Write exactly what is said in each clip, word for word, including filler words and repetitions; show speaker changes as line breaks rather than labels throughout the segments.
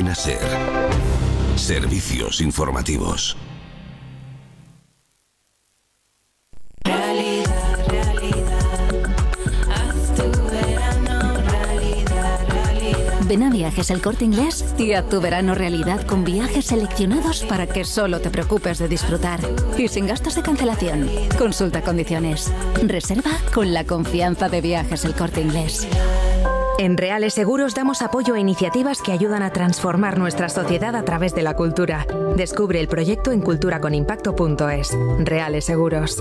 Cadena SER. Servicios informativos.
Realidad, realidad, haz tu verano realidad, realidad.
Ven a Viajes El Corte Inglés y haz tu verano realidad con viajes seleccionados para que solo te preocupes de disfrutar y sin gastos de cancelación. Consulta condiciones. Reserva con la confianza de Viajes El Corte Inglés.
En Reales Seguros damos apoyo a iniciativas que ayudan a transformar nuestra sociedad a través de la cultura. Descubre el proyecto en cultura con impacto punto es. Reales Seguros.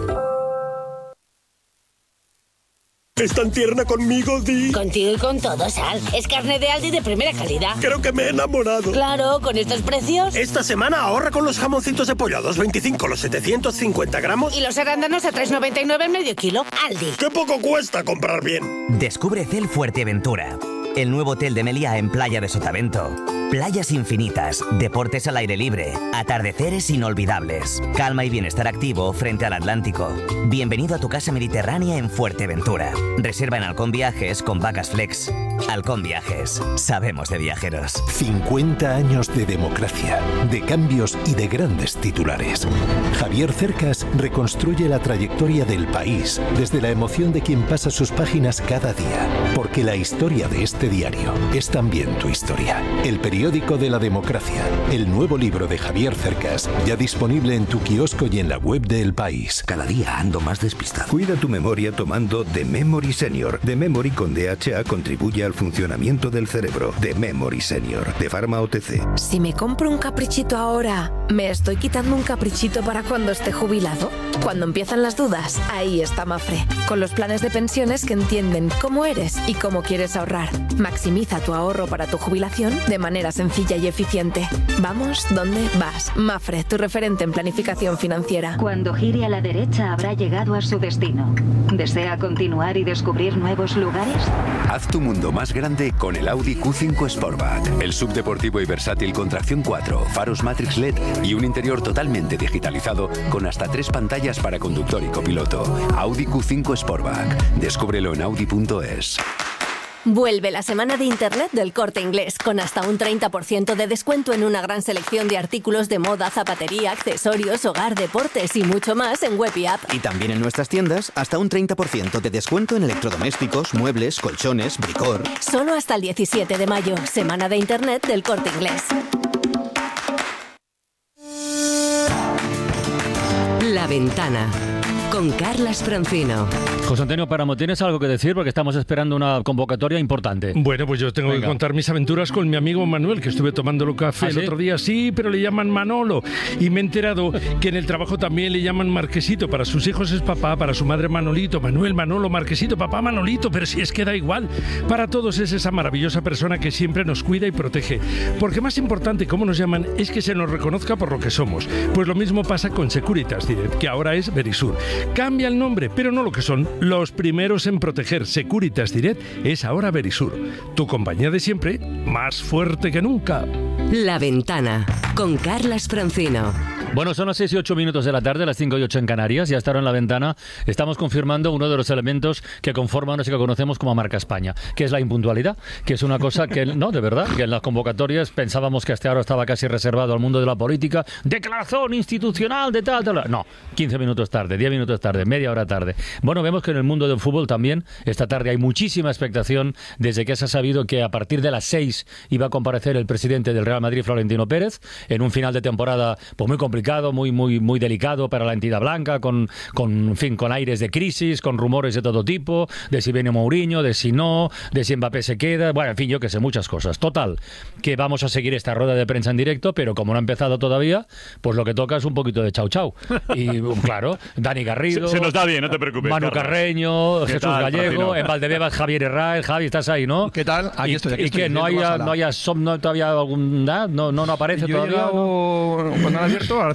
¿Es tan tierna conmigo, Di?
Contigo y con todo, Sal. Es carne de Aldi de primera calidad.
Creo que me he enamorado.
Claro, con estos precios.
Esta semana ahorra con los jamoncitos de pollo a dos veinticinco los setecientos cincuenta gramos.
Y los arándanos a tres noventa y nueve el medio kilo. Aldi.
¡Qué poco cuesta comprar bien!
Descubre Cel Fuerteventura, el nuevo hotel de Meliá en Playa de Sotavento. Playas infinitas, deportes al aire libre, atardeceres inolvidables, calma y bienestar activo frente al Atlántico. Bienvenido a tu casa mediterránea en Fuerteventura. Reserva en Halcón Viajes con Vacas Flex. Halcón Viajes. Sabemos de viajeros.
cincuenta años de democracia, de cambios y de grandes titulares. Javier Cercas reconstruye la trayectoria del país desde la emoción de quien pasa sus páginas cada día. Porque la historia de este diario es también tu historia. El periódico de la democracia. El nuevo libro de Javier Cercas, ya disponible en tu kiosco y en la web de El País.
Cada día ando más despistado.
Cuida tu memoria tomando The Memory Senior. The Memory con D H A contribuye al funcionamiento del cerebro. The Memory Senior, de Pharma O T C.
Si me compro un caprichito ahora, ¿me estoy quitando un caprichito para cuando esté jubilado? Cuando empiezan las dudas, ahí está Mafre. Con los planes de pensiones que entienden cómo eres y cómo quieres ahorrar. Maximiza tu ahorro para tu jubilación de manera sencilla y eficiente. Vamos donde vas. Mafre, tu referente en planificación financiera.
Cuando gire a la derecha habrá llegado a su destino. ¿Desea continuar y descubrir nuevos lugares?
Haz tu mundo más grande con el Audi Q cinco Sportback. El subdeportivo y versátil con tracción cuatro, faros Matrix L E D y un interior totalmente digitalizado con hasta tres pantallas para conductor y copiloto. Audi Q cinco Sportback. Descúbrelo en audi punto es.
Vuelve la semana de Internet del Corte Inglés, con hasta un treinta por ciento de descuento en una gran selección de artículos de moda, zapatería, accesorios, hogar, deportes y mucho más en web y app.
Y también en nuestras tiendas, hasta un treinta por ciento de descuento en electrodomésticos, muebles, colchones, bricor.
Solo hasta el diecisiete de mayo, semana de Internet del Corte Inglés.
La Ventana, con Carlas Francino.
José Antonio Páramo, ¿tienes algo que decir? Porque estamos esperando una convocatoria importante.
Bueno, pues yo tengo Venga. que contar mis aventuras con mi amigo Manuel, que estuve tomándolo café ¿Ah, el sí? otro día. Sí, pero le llaman Manolo. Y me he enterado que en el trabajo también le llaman Marquesito. Para sus hijos es papá, para su madre Manolito. Manuel, Manolo, Marquesito, papá Manolito. Pero si es que da igual. Para todos es esa maravillosa persona que siempre nos cuida y protege. Porque más importante, como nos llaman, es que se nos reconozca por lo que somos. Pues lo mismo pasa con Securitas Direct, que ahora es Verisur. Cambia el nombre, pero no lo que son. Los primeros en proteger. Securitas Direct es ahora Verisur. Tu compañía de siempre, más fuerte que nunca.
La Ventana, con Carlas Francino.
Bueno, son las seis y ocho minutos de la tarde, las cinco y ocho en Canarias. Ya estar en La Ventana estamos confirmando uno de los elementos que conforman lo que conocemos como marca España, que es la impuntualidad, que es una cosa que, no, de verdad, que en las convocatorias pensábamos que hasta ahora estaba casi reservado al mundo de la política. Declaración institucional de tal, tal. No, quince minutos tarde, diez minutos tarde, media hora tarde. Bueno, vemos que en el mundo del fútbol también, esta tarde hay muchísima expectación desde que se ha sabido que a partir de las seis iba a comparecer el presidente del Real Madrid, Florentino Pérez, en un final de temporada pues muy complicado, muy muy muy delicado para la entidad blanca, con, con, en fin, con aires de crisis, con rumores de todo tipo, de si viene Mourinho, de si no, de si Mbappé se queda, bueno, en fin, yo que sé, muchas cosas. Total, que vamos a seguir esta rueda de prensa en directo, pero como no ha empezado todavía, pues lo que toca es un poquito de chau chau. Y claro, Dani Garrido,
se, se nos da bien, no te preocupes.
Manu
Carlos.
Carreño, Jesús
tal,
Gallego, en Valdebebas Javier Herrera, Javi, estás ahí, ¿no?
¿Qué tal? Aquí
y,
estoy, aquí
y
estoy.
que no haya, no haya som, no todavía algún, no, no, no aparece
yo
todavía.
Llegado, ¿no? Cuando han abierto, a las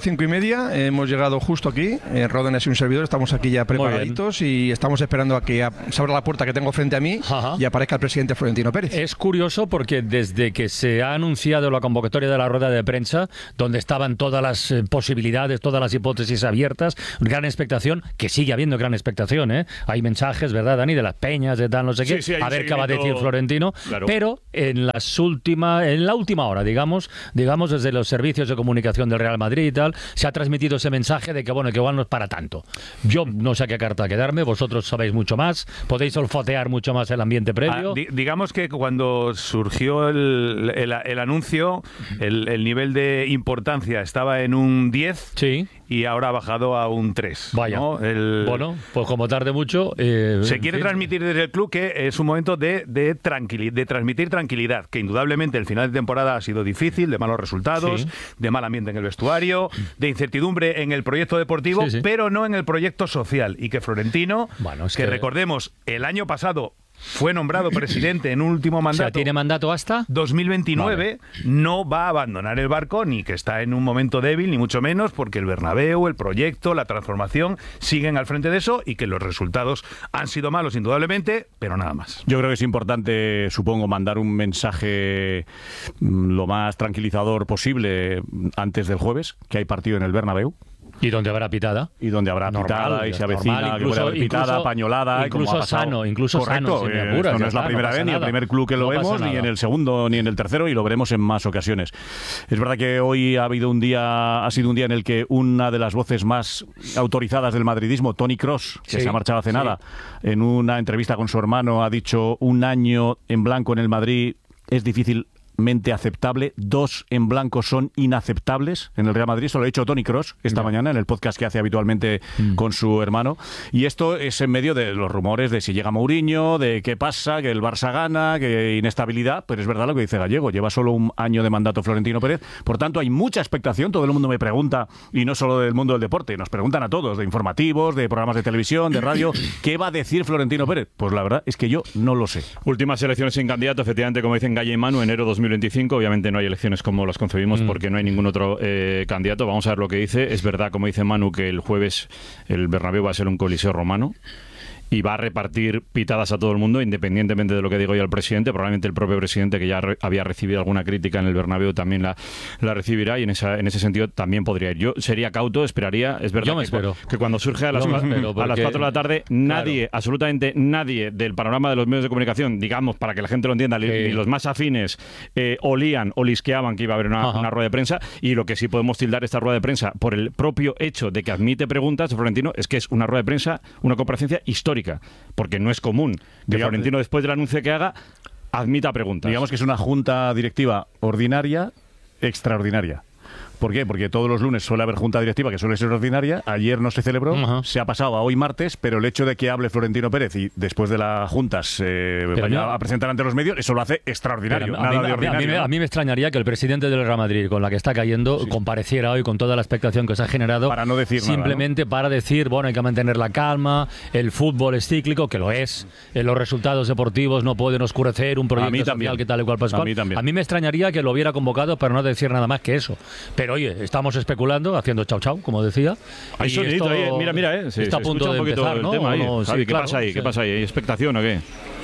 las cinco y media, hemos llegado justo aquí, en Ródenas y un servidor, estamos aquí ya preparaditos y estamos esperando a que se abra la puerta que tengo frente a mí Ajá. y aparezca el presidente Florentino Pérez.
Es curioso porque desde que se ha anunciado la convocatoria de la rueda de prensa, donde estaban todas las eh, posibilidades, todas las hipótesis abiertas, gran expectación, que sigue habiendo gran expectación, ¿eh? Hay mensajes, ¿verdad, Dani? De las peñas, de tal, no sé qué,
sí, sí,
a ver qué va a decir Florentino, claro. Pero en las últimas, en la última hora, digamos, digamos desde los servicios de comunicación del Real Madrid y tal, se ha transmitido ese mensaje de que, bueno, que igual no es para tanto. Yo no sé a qué carta quedarme, vosotros sabéis mucho más, podéis olfatear mucho más el ambiente previo.
Ah, di digamos que cuando surgió el, el, el anuncio, el, el nivel de importancia estaba en un diez
sí.
y ahora ha bajado a un tres.
Vaya.
¿no? El...
Bueno, pues como tarde mucho... Eh,
se quiere
sí.
transmitir desde el club que es un momento de, de, tranquilidad, de transmitir tranquilidad, que indudablemente el final de temporada ha sido difícil, de malos resultados, sí. de mal ambiente en el vestuario, de incertidumbre en el proyecto deportivo, sí, sí. pero no en el proyecto social. Y que Florentino, bueno, es que, que recordemos, el año pasado fue nombrado presidente en un último mandato.
O sea, ¿tiene mandato hasta?
dos mil veintinueve. Vale. No va a abandonar el barco, ni que está en un momento débil, ni mucho menos, porque el Bernabéu, el proyecto, la transformación siguen al frente de eso y que los resultados han sido malos, indudablemente, pero nada más.
Yo creo que es importante, supongo, mandar un mensaje lo más tranquilizador posible antes del jueves, que hay partido en el Bernabéu.
Y donde habrá pitada.
Y donde habrá normal, pitada y se avecina, normal, incluso, que puede haber pitada, incluso, pañolada.
Incluso
como ha
sano, incluso
Correcto,
sano.
Eh, esto no es la primera no vez, ni el primer club que lo no vemos, ni en el segundo, ni en el tercero, y lo veremos en más ocasiones. Es verdad que hoy ha habido un día, ha sido un día en el que una de las voces más autorizadas del madridismo, Toni Kroos, que sí, se ha marchado hace sí. nada, en una entrevista con su hermano ha dicho: un año en blanco en el Madrid es difícil aceptable, dos en blanco son inaceptables en el Real Madrid. Esto lo ha dicho Toni Kroos esta yeah. mañana en el podcast que hace habitualmente mm. con su hermano, y esto es en medio de los rumores de si llega Mourinho, de qué pasa, que el Barça gana, que inestabilidad, pero es verdad lo que dice Gallego, lleva solo un año de mandato Florentino Pérez, por tanto hay mucha expectación, todo el mundo me pregunta, y no solo del mundo del deporte, nos preguntan a todos, de informativos, de programas de televisión, de radio, ¿qué va a decir Florentino Pérez? Pues la verdad es que yo no lo sé.
Últimas elecciones sin candidato, efectivamente, como dicen Galle y Manu, enero dos mil veinticinco, obviamente no hay elecciones como las concebimos mm. porque no hay ningún otro eh, candidato. Vamos a ver lo que dice. Es verdad, como dice Manu, que el jueves el Bernabéu va a ser un coliseo romano y va a repartir pitadas a todo el mundo, independientemente de lo que diga yo el presidente. Probablemente el propio presidente, que ya re había recibido alguna crítica en el Bernabéu, también la, la recibirá, y en, esa, en ese sentido también podría ir. Yo sería cauto, esperaría. Es verdad que, cu que cuando surge a las, espero, porque, a las cuatro de la tarde, nadie, claro. absolutamente nadie del panorama de los medios de comunicación, digamos, para que la gente lo entienda, sí. ni los más afines, eh, olían o lisqueaban que iba a haber una, una rueda de prensa, y lo que sí podemos tildar esta rueda de prensa por el propio hecho de que admite preguntas, Florentino, es que es una rueda de prensa, una comparecencia histórica. Porque no es común que Digamos, Florentino, después del anuncio que haga, admita preguntas.
Digamos que es una junta directiva ordinaria, extraordinaria. ¿Por qué? Porque todos los lunes suele haber junta directiva que suele ser ordinaria. Ayer no se celebró, uh-huh. se ha pasado a hoy martes, pero el hecho de que hable Florentino Pérez y después de la junta se vaya no, a presentar ante los medios, eso lo hace extraordinario.
A,
nada
mí,
de ordinario.
A mí, ¿no? a mí me extrañaría que el presidente del Real Madrid, con la que está cayendo, sí. compareciera hoy con toda la expectación que se ha generado.
Para no decir
simplemente
nada, ¿no?
para decir, bueno, hay que mantener la calma, el fútbol es cíclico, que lo es, eh, los resultados deportivos no pueden oscurecer un proyecto social también. que tal y cual Pascual.
A mí también.
A mí me extrañaría que lo hubiera convocado para no decir nada más que eso. Pero oye, estamos especulando, haciendo chau chau, como decía.
Hay sonidito ahí, mira, mira, eh. Se,
está
se
a punto de
un
empezar,
el
¿no?
tema ahí.
No,
Javi,
sí,
¿qué
claro,
pasa ahí?
sí.
¿Qué pasa ahí? ¿Hay expectación o qué?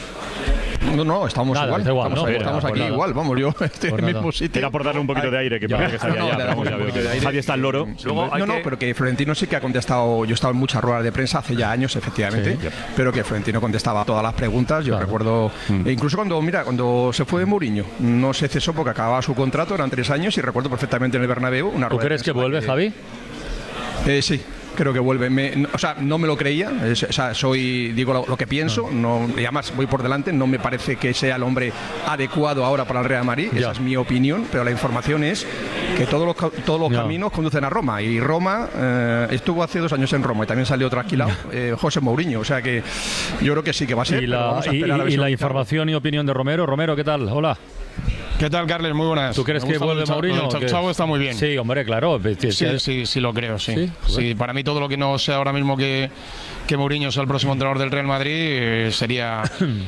No, no, estamos
nada,
igual.
igual
estamos,
no,
estamos
nada,
aquí
nada.
igual, vamos, yo estoy en el mismo sitio.
Era por darle un poquito de aire, que parece que estaría
no,
ya.
no,
Vamos, ya veo que Javi está el loro.
Luego no, no, que... pero que Florentino sí que ha contestado. Yo he estado en muchas ruedas de prensa hace ya años, efectivamente, sí, pero que Florentino contestaba todas las preguntas. Yo claro. recuerdo, mm. e incluso cuando, mira, cuando se fue Mourinho, no se cesó porque acababa su contrato, eran tres años, y recuerdo perfectamente en el Bernabéu una rueda.
¿Tú crees que vuelve,
que...
Javi?
Eh, sí. Creo que vuelve. Me, no, o sea, no me lo creía. Es, o sea, soy, digo lo, lo que pienso. No, y además voy por delante. No me parece que sea el hombre adecuado ahora para el Real Madrid. Ya. Esa es mi opinión. Pero la información es que todos los, todos los caminos conducen a Roma. Y Roma eh, estuvo hace dos años en Roma y también salió trasquilado eh, José Mourinho. O sea que yo creo que sí que va a ser.
Y la, y, y la información y opinión de Romero. Romero, ¿qué tal? Hola.
¿Qué tal, Carles? Muy buenas.
¿Tú crees que vuelve Mourinho?
El Chavo está muy bien.
Sí, hombre, claro.
Sí, sí, sí, lo creo, sí.
Sí,
sí, para mí todo lo que no sea ahora mismo que, que Mourinho sea el próximo entrenador del Real Madrid eh, sería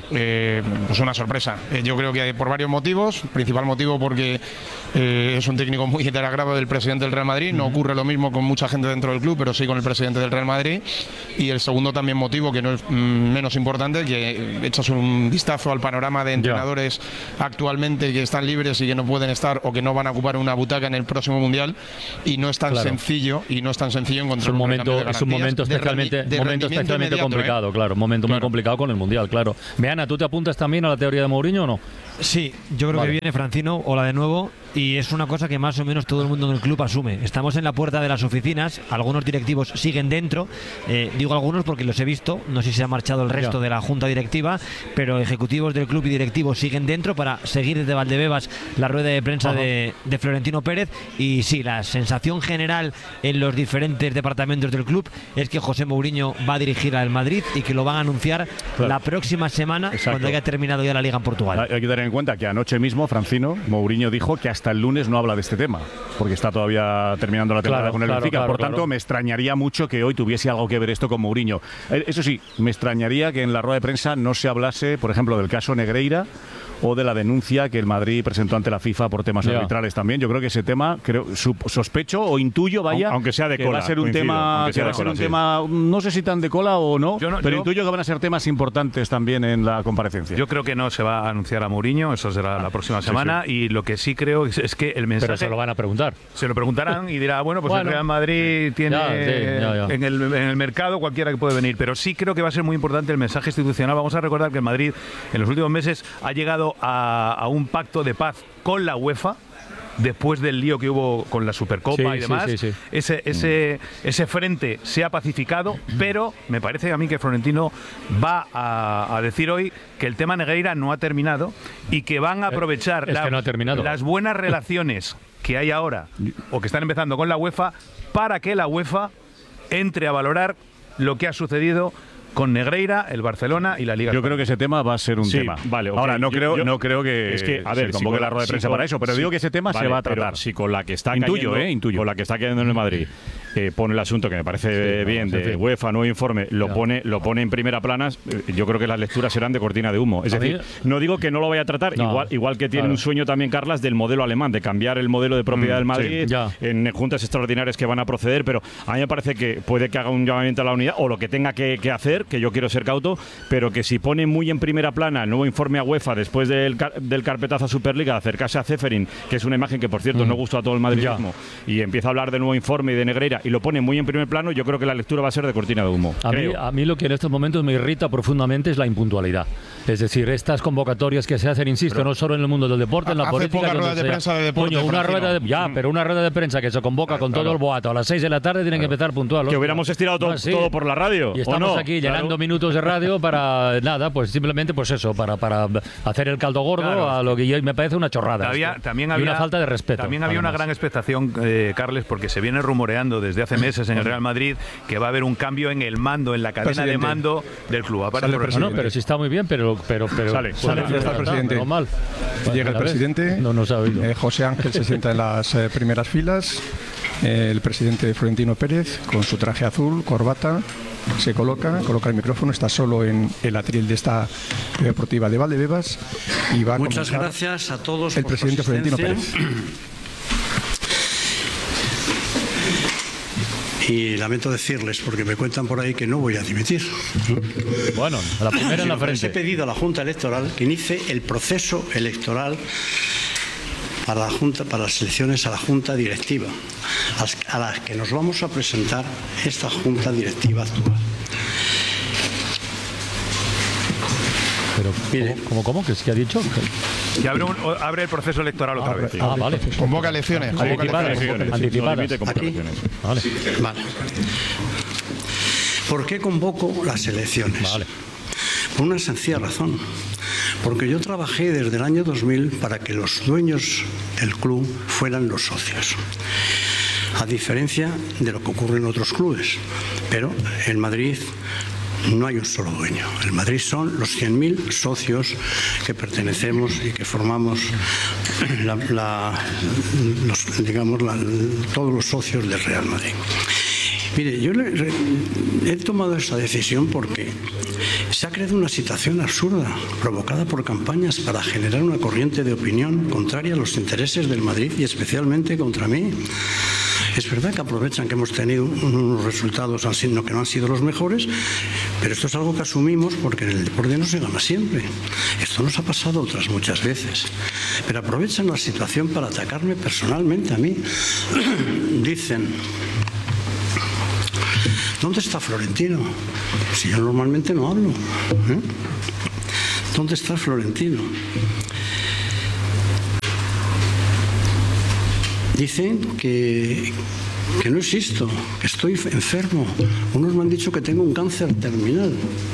eh, pues una sorpresa. Eh, yo creo que por varios motivos. Principal motivo porque eh, es un técnico muy del agrado del presidente del Real Madrid. No ocurre lo mismo con mucha gente dentro del club, pero sí con el presidente del Real Madrid. Y el segundo también motivo, que no es mm, menos importante, que echas un vistazo al panorama de entrenadores ya. actualmente que están libres y que no pueden estar o que no van a ocupar una butaca en el próximo mundial, y no es tan claro. sencillo y no es tan sencillo encontrar
es un momento de es un momento especialmente, de momento especialmente complicado, ¿eh? claro, momento claro. muy complicado con el mundial, claro. Meana, ¿tú te apuntas también a la teoría de Mourinho o no?
Sí, yo creo vale. que viene Francino, hola de nuevo, y es una cosa que más o menos todo el mundo en el club asume. Estamos en la puerta de las oficinas, algunos directivos siguen dentro, eh, digo algunos porque los he visto, no sé si se ha marchado el resto ya. de la junta directiva, pero ejecutivos del club y directivos siguen dentro para seguir desde Valdebebas la rueda de prensa de, de Florentino Pérez. Y sí, la sensación general en los diferentes departamentos del club es que José Mourinho va a dirigir al Madrid y que lo van a anunciar claro. la próxima semana. Exacto. Cuando haya terminado ya la Liga en Portugal.
Hay que tener en cuenta que anoche mismo Francino, Mourinho dijo que hasta el lunes no habla de este tema, porque está todavía terminando la temporada claro, con el claro, Benfica. Claro, Por tanto, claro. me extrañaría mucho que hoy tuviese algo que ver esto con Mourinho. Eso sí, me extrañaría que en la rueda de prensa no se hablase, por ejemplo, del caso Negreira o de la denuncia que el Madrid presentó ante la FIFA por temas yeah. arbitrales también. Yo creo que ese tema, creo, sospecho o intuyo, vaya,
aunque sea de
que
cola,
va a ser un
coincido,
tema, que va a ser cola, un sí. tema, no sé si tan de cola o no, no pero yo, intuyo que van a ser temas importantes también en la comparecencia.
Yo creo que no se va a anunciar a Mourinho, eso será ah, la próxima semana, sí, sí. y lo que sí creo es, es que el mensaje...
Pero se lo van a preguntar.
Se lo preguntarán y dirá, bueno, pues bueno, el Real Madrid tiene ya, sí, ya, ya. En, el, en el mercado cualquiera que puede venir, pero sí creo que va a ser muy importante el mensaje institucional. Vamos a recordar que el Madrid en los últimos meses ha llegado a, a un pacto de paz con la UEFA después del lío que hubo con la Supercopa sí, y demás. Sí, sí, sí. Ese, ese, ese frente se ha pacificado, pero me parece a mí que Florentino va a, a decir hoy que el tema Negreira no ha terminado y que van a aprovechar
es
la,
que no ha terminado.
las buenas relaciones que hay ahora o que están empezando con la UEFA para que la UEFA entre a valorar lo que ha sucedido con Negreira, el Barcelona y la Liga.
Yo Española. creo que ese tema va a ser un
sí,
tema.
Vale, okay.
Ahora, no
yo,
creo,
yo,
no creo que,
es que a ver,
se convoque si la rueda de prensa si para eso, pero sí, digo que ese tema vale, se va a tratar.
Si con la que está
intuyo,
cayendo,
eh, intuyo.
Con la que está cayendo en el Madrid, eh, pone el asunto que me parece sí, bien no, de UEFA, nuevo informe, lo no. pone lo pone en primera plana, eh, yo creo que las lecturas serán de cortina de humo. Es ¿A decir, mí? no digo que no lo vaya a tratar, no. igual igual que tiene claro. un sueño también, Carlas, del modelo alemán, de cambiar el modelo de propiedad mm, del Madrid sí, en juntas extraordinarias que van a proceder, pero a mí me parece que puede que haga un llamamiento a la unidad, o lo que tenga que, que hacer, que yo quiero ser cauto, pero que si pone muy en primera plana el nuevo informe a UEFA después del, del carpetazo a Superliga, de acercarse a Ceferin, que es una imagen que, por cierto, mm. no gustó a todo el madridismo, ya. y empieza a hablar del nuevo informe y de Negreira, y lo pone muy en primer plano, yo creo que la lectura va a ser de cortina de humo.
A mí, a mí lo que en estos momentos me irrita profundamente es la impuntualidad. Es decir, estas convocatorias que se hacen, insisto, pero no solo en el mundo del deporte, en la política.
Hace rueda de prensa de deporte.
Coño, una rueda de, ya, pero una rueda de prensa que se convoca con claro. todo el boato a las seis de la tarde, tienen claro. que empezar puntual.
Que hubiéramos estirado todo, sí. todo por la radio.
Y estamos
no?
aquí
claro.
llenando minutos de radio para nada, pues simplemente pues eso, para, para hacer el caldo gordo claro. a lo que yo, me parece una chorrada.
Había, también había,
y una falta de respeto.
También había
además.
una gran expectación, eh, Carles, porque se viene rumoreando desde hace meses en el Real Madrid que va a haber un cambio en el mando, en la cadena presidente. de mando del club.
Sale el no, pero sí está muy bien, pero pero pero
sale,
pues, sale, está el presidente.
No, mal.
Llega el presidente.
No nos ha oído.
Eh, José Ángel se sienta en las eh, primeras filas. Eh, el presidente Florentino Pérez con su traje azul, corbata, se coloca, coloca el micrófono, está solo en el atril de esta deportiva de Valdebebas y va a
Muchas gracias a todos.
El presidente Florentino Pérez.
Y lamento decirles, porque me cuentan por ahí que no voy a dimitir.
Bueno, la primera en la frente.
Les he pedido a la Junta Electoral que inicie el proceso electoral para la Junta, para las elecciones a la Junta Directiva, a las que nos vamos a presentar esta Junta Directiva actual.
Pero, Mire, ¿cómo, cómo, ¿Qué, ¿Qué ha dicho?
Que abre, un, abre el proceso electoral otra
abre,
vez.
Ah, vale.
Convoca elecciones.
Convoca elecciones. Anticipadas.
Aquí.
Vale.
Vale. ¿Por qué convoco las elecciones?
Vale.
Por una sencilla razón. Porque yo trabajé desde el año dos mil para que los dueños del club fueran los socios. A diferencia de lo que ocurre en otros clubes. Pero en Madrid no hay un solo dueño. El Madrid son los cien mil socios que pertenecemos y que formamos la, la, los, digamos, la, todos los socios del Real Madrid. Mire, yo le, re, he tomado esa decisión porque se ha creado una situación absurda provocada por campañas para generar una corriente de opinión contraria a los intereses del Madrid y especialmente contra mí. Es verdad que aprovechan que hemos tenido unos resultados que no han sido los mejores, pero esto es algo que asumimos porque en el deporte no se gana siempre. Esto nos ha pasado otras muchas veces. Pero aprovechan la situación para atacarme personalmente a mí. Dicen: ¿dónde está Florentino? Si yo normalmente no hablo. ¿Eh? ¿Dónde está Florentino? Dicen que, que no existo, que estoy enfermo. Unos me han dicho que tengo un cáncer terminal.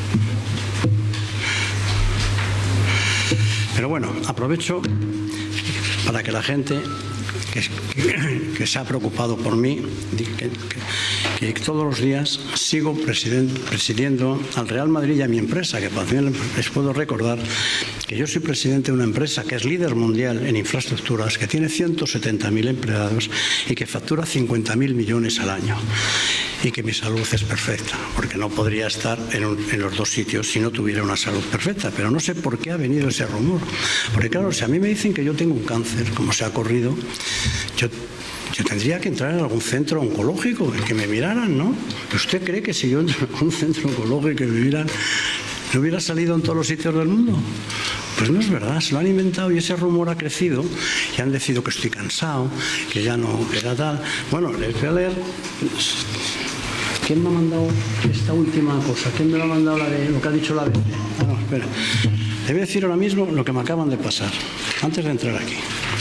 Pero bueno, aprovecho para que la gente que, que, que se ha preocupado por mí, que, que, que todos los días sigo presidiendo al Real Madrid y a mi empresa, que también les puedo recordar que yo soy presidente de una empresa que es líder mundial en infraestructuras, que tiene ciento setenta mil empleados y que factura cincuenta mil millones al año. Y que mi salud es perfecta, porque no podría estar en, un, en los dos sitios si no tuviera una salud perfecta. Pero no sé por qué ha venido ese rumor. Porque claro, si a mí me dicen que yo tengo un cáncer, como se ha corrido, yo... Yo tendría que entrar en algún centro oncológico, en que me miraran, ¿no? ¿Usted cree que si yo entro en algún centro oncológico y me miran, no hubiera salido en todos los sitios del mundo? Pues no es verdad, se lo han inventado y ese rumor ha crecido y han decidido que estoy cansado, que ya no era tal. Bueno, les voy a leer. ¿Quién me ha mandado esta última cosa? ¿Quién me lo ha mandado la de lo que ha dicho la B C? Ah, no, espera. Le voy a decir ahora mismo lo que me acaban de pasar, antes de entrar aquí.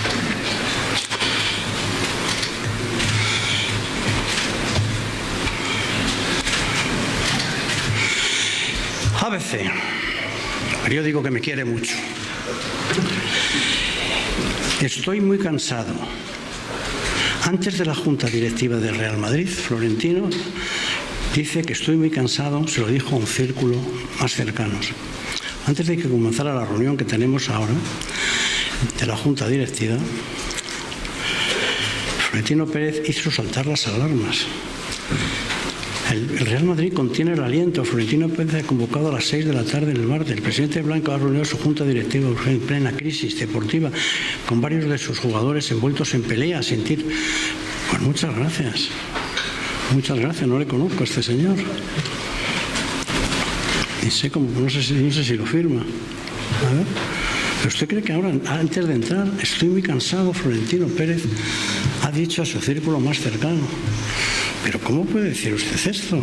A B C, periódico que me quiere mucho. Estoy muy cansado. Antes de la Junta Directiva del Real Madrid, Florentino dice que estoy muy cansado, se lo dijo a un círculo más cercanos. Antes de que comenzara la reunión que tenemos ahora de la Junta Directiva, Florentino Pérez hizo saltar las alarmas. El, el Real Madrid contiene el aliento. Florentino Pérez ha convocado a las seis de la tarde en el martes. El presidente Blanco ha reunido a su junta directiva en plena crisis deportiva con varios de sus jugadores envueltos en pelea, a sentir. Pues muchas gracias. Muchas gracias. No le conozco a este señor. Y sé cómo, no sé si, no sé si lo firma. A ver. ¿Pero usted cree que ahora, antes de entrar, estoy muy cansado? Florentino Pérez ha dicho a su círculo más cercano. ¿Pero cómo puede decir usted esto?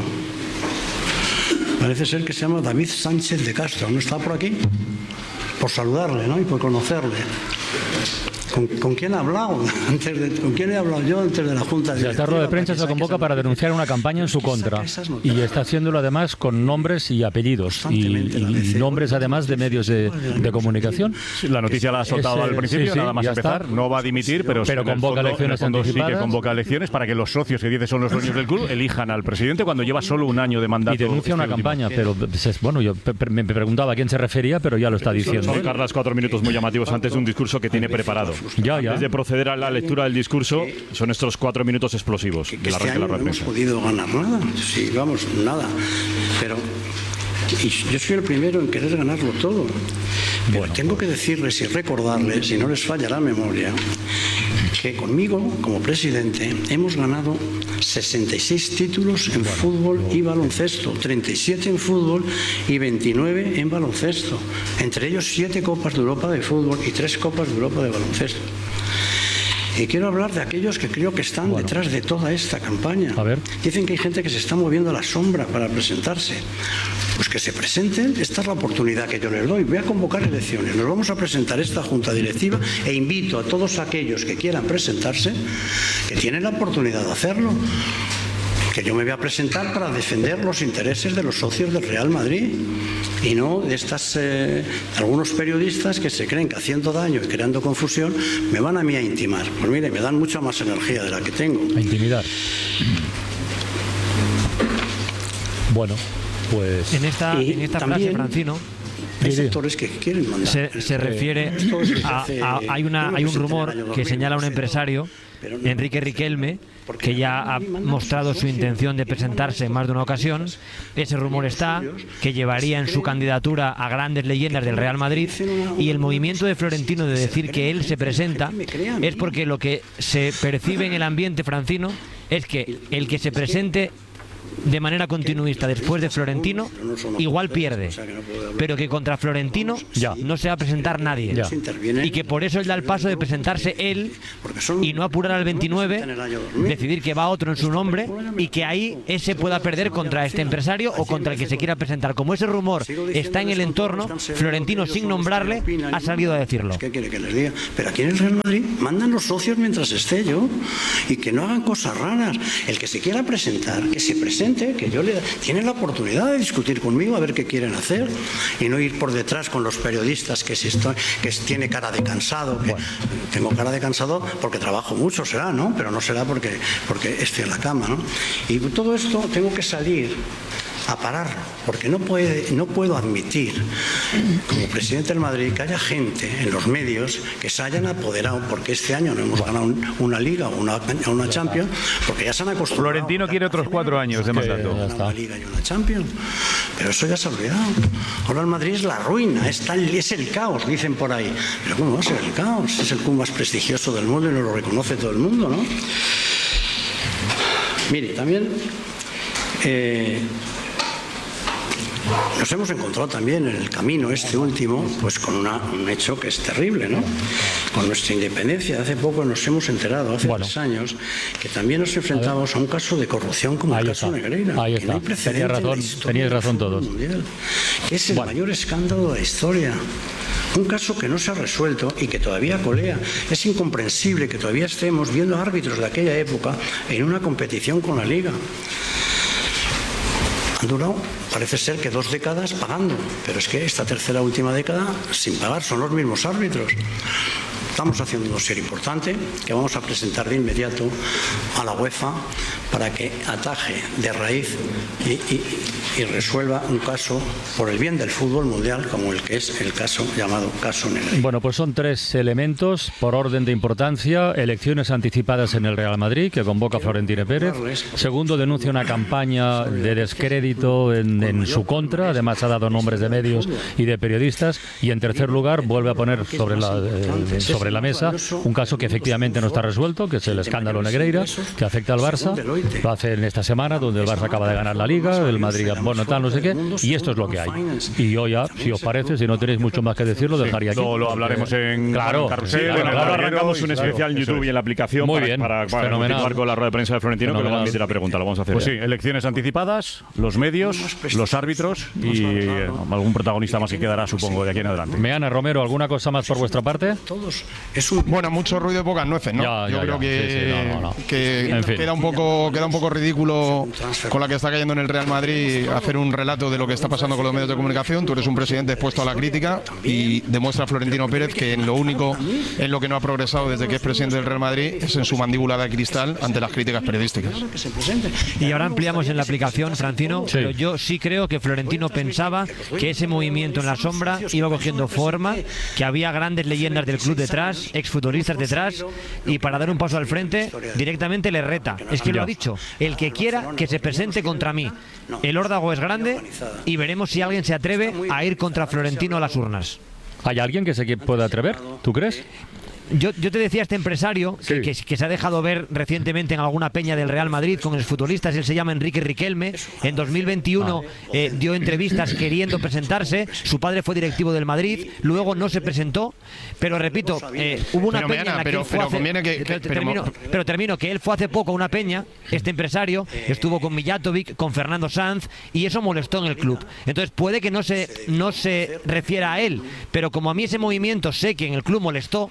Parece ser que se llama David Sánchez de Castro. ¿No está por aquí? Por saludarle, ¿no? Y por conocerle. ¿Con, ¿Con quién ha hablado? Antes de, ¿Con quién he hablado yo antes de la Junta Directiva?
Esta rueda de prensa se convoca para denunciar una campaña en su contra. Y está haciéndolo además con nombres y apellidos. Y, y nombres además de medios de, de comunicación.
La noticia la ha soltado
Ese,
al principio,
sí, sí,
nada más empezar. Está. No va a dimitir, pero,
pero convoca
fondo,
elecciones
en el fondo
anticipadas.
Sí que convoca elecciones para que los socios que dice son los dueños del club elijan al presidente cuando lleva solo un año de mandato.
Y denuncia una
este
campaña, pero bueno, yo me preguntaba a quién se refería, pero ya lo está diciendo.
Son Carlas cuatro minutos muy llamativos antes de un discurso que tiene preparado.
Ya, ya.
Desde proceder a la lectura del discurso, son estos cuatro minutos explosivos
que, que
del
este
arranque de la rueda
de prensa. No hemos podido ganar nada, sí, vamos, nada. Pero y yo soy el primero en querer ganarlo todo. Pero bueno, tengo que decirles y recordarles, si no les falla la memoria, que conmigo, como presidente, hemos ganado sesenta y seis títulos en bueno, fútbol bueno. y baloncesto, treinta y siete en fútbol y veintinueve en baloncesto. Entre ellos siete Copas de Europa de fútbol y tres Copas de Europa de baloncesto. Y quiero hablar de aquellos que creo que están bueno. detrás de toda esta campaña.
A ver.
Dicen que hay gente que se está moviendo a la sombra para presentarse. Pues que se presenten, esta es la oportunidad que yo les doy. Voy a convocar elecciones, nos vamos a presentar esta junta directiva e invito a todos aquellos que quieran presentarse, que tienen la oportunidad de hacerlo. Que yo me voy a presentar para defender los intereses de los socios del Real Madrid y no de estas eh, algunos periodistas que se creen que haciendo daño y creando confusión me van a mí a intimar. Pues mire, me dan mucha más energía de la que tengo.
A intimidar. Bueno, Pues
en esta, en esta frase, Francino,
hay sectores que quieren mandar.
Se, se refiere a, a hay una hay un rumor que señala a un empresario, Enrique Riquelme, que ya ha mostrado su intención de presentarse en más de una ocasión. Ese rumor está que llevaría en su candidatura a grandes leyendas del Real Madrid, y el movimiento de Florentino de decir que él se presenta es porque lo que se percibe en el ambiente, Francino, es que el que se presente de manera continuista después de Florentino igual pierde, pero que contra Florentino ya no se va a presentar nadie, ya. Y que por eso él da el paso de presentarse él y no apurar al veintinueve, decidir que va otro en su nombre, y que ahí ese pueda perder contra este empresario o contra el que se quiera presentar. Como ese rumor está en el entorno, Florentino, sin nombrarle, ha salido a decirlo.
¿Qué quiere que les diga? Pero aquí en el Real Madrid mandan los socios mientras esté yo, y que no hagan cosas raras. El que se quiera presentar, que se presente, que yo le tiene la oportunidad de discutir conmigo a ver qué quieren hacer, y no ir por detrás con los periodistas que si estoy, que tiene cara de cansado, que bueno. Tengo cara de cansado porque trabajo mucho, será, ¿no? Pero no será porque, porque estoy en la cama, ¿no? Y todo esto tengo que salir a pararlo, porque no puede, no puedo admitir, como presidente del Madrid, que haya gente en los medios que se hayan apoderado, porque este año no hemos ganado un, una Liga o una, una Champions, porque ya se han acostumbrado.
Florentino quiere otros cuatro años de mandato.
Una Liga y una Champions, pero eso ya se ha olvidado. Ahora el Madrid es la ruina, es, tal, es el caos, dicen por ahí. Pero ¿cómo va a ser el caos? Es el club más prestigioso del mundo y nos lo reconoce todo el mundo, ¿no? Mire, también eh, nos hemos encontrado también en el camino este último, pues con una, un hecho que es terrible, ¿no? Con nuestra independencia. Hace poco nos hemos enterado, hace bueno. tres años, que también nos enfrentamos a, a un caso de corrupción como Ahí el caso está. Negreira.
Ahí está.
Que no hay
Tenía razón, teníais razón todos.
Mundial, que es el bueno. mayor escándalo de la historia. Un caso que no se ha resuelto y que todavía colea. Es incomprensible que todavía estemos viendo árbitros de aquella época en una competición con la Liga. Han durado, parece ser que dos décadas pagando, pero es que esta tercera última década sin pagar, son los mismos árbitros. Estamos haciendo un dossier importante que vamos a presentar de inmediato a la UEFA para que ataje de raíz y, y, y resuelva un caso por el bien del fútbol mundial, como el que es el caso llamado caso Negreira.
Bueno, pues son tres elementos por orden de importancia. Elecciones anticipadas en el Real Madrid, que convoca Florentino Pérez. Segundo, denuncia una campaña de descrédito en, en su contra. Además ha dado nombres de medios y de periodistas. Y en tercer lugar, vuelve a poner sobre la, eh, sobre la mesa un caso que efectivamente no está resuelto, que es el escándalo Negreira, que afecta al Barça. Lo hace en esta semana, donde el Barça acaba de ganar la Liga, el Madrid, bueno, tal, no sé qué, y esto es lo que hay. Y yo ya, si os parece, si no tenéis mucho más que decir, lo dejaría aquí.
Lo, lo hablaremos en
claro,
Carrusel.
Sí,
bueno,
claro,
ahora
claro,
arrancamos
sí,
un
claro,
especial en YouTube y en la aplicación
Muy
para,
bien,
para, para continuar con la rueda de prensa de Florentino, que luego admite la pregunta. Lo vamos a hacer.
Pues sí, elecciones anticipadas, los medios, los árbitros y eh, algún protagonista más que quedará, supongo, de aquí en adelante.
Meana, Romero, ¿alguna cosa más por vuestra parte?
Bueno, mucho ruido y pocas nueces, ¿no?
Ya,
Yo
ya,
creo
ya.
que,
Sí, sí, no, no, no.
que
en fin.
queda un poco queda un poco ridículo con la que está cayendo en el Real Madrid hacer un relato de lo que está pasando con los medios de comunicación. Tú eres un presidente expuesto a la crítica y demuestra Florentino Pérez que en lo único en lo que no ha progresado desde que es presidente del Real Madrid es en su mandíbula de cristal ante las críticas periodísticas.
Y ahora ampliamos en la aplicación, Francino,
Sí.
pero yo sí creo que Florentino pensaba que ese movimiento en la sombra iba cogiendo forma, que había grandes leyendas del club detrás, exfutbolistas detrás, y para dar un paso al frente directamente le reta. Es que lo ha dicho, el que quiera que se presente contra mí. El órdago es grande y veremos si alguien se atreve a ir contra Florentino a las urnas.
¿Hay alguien que se pueda atrever? ¿Tú crees?
Yo, yo te decía, este empresario sí. que, que se ha dejado ver recientemente en alguna peña del Real Madrid con los futbolistas, él se llama Enrique Riquelme, en dos mil veintiuno eh, dio entrevistas queriendo presentarse, su padre fue directivo del Madrid, luego no se presentó, pero repito, eh, hubo una
pero,
peña en la que
pero,
él fue
pero
hace,
conviene que, que
pero,
pero,
termino, pero termino, que él fue hace poco a una peña, este empresario, estuvo con Mijatovic, con Fernando Sanz, y eso molestó en el club. Entonces puede que no se, no se refiera a él, pero como a mí ese movimiento sé que en el club molestó,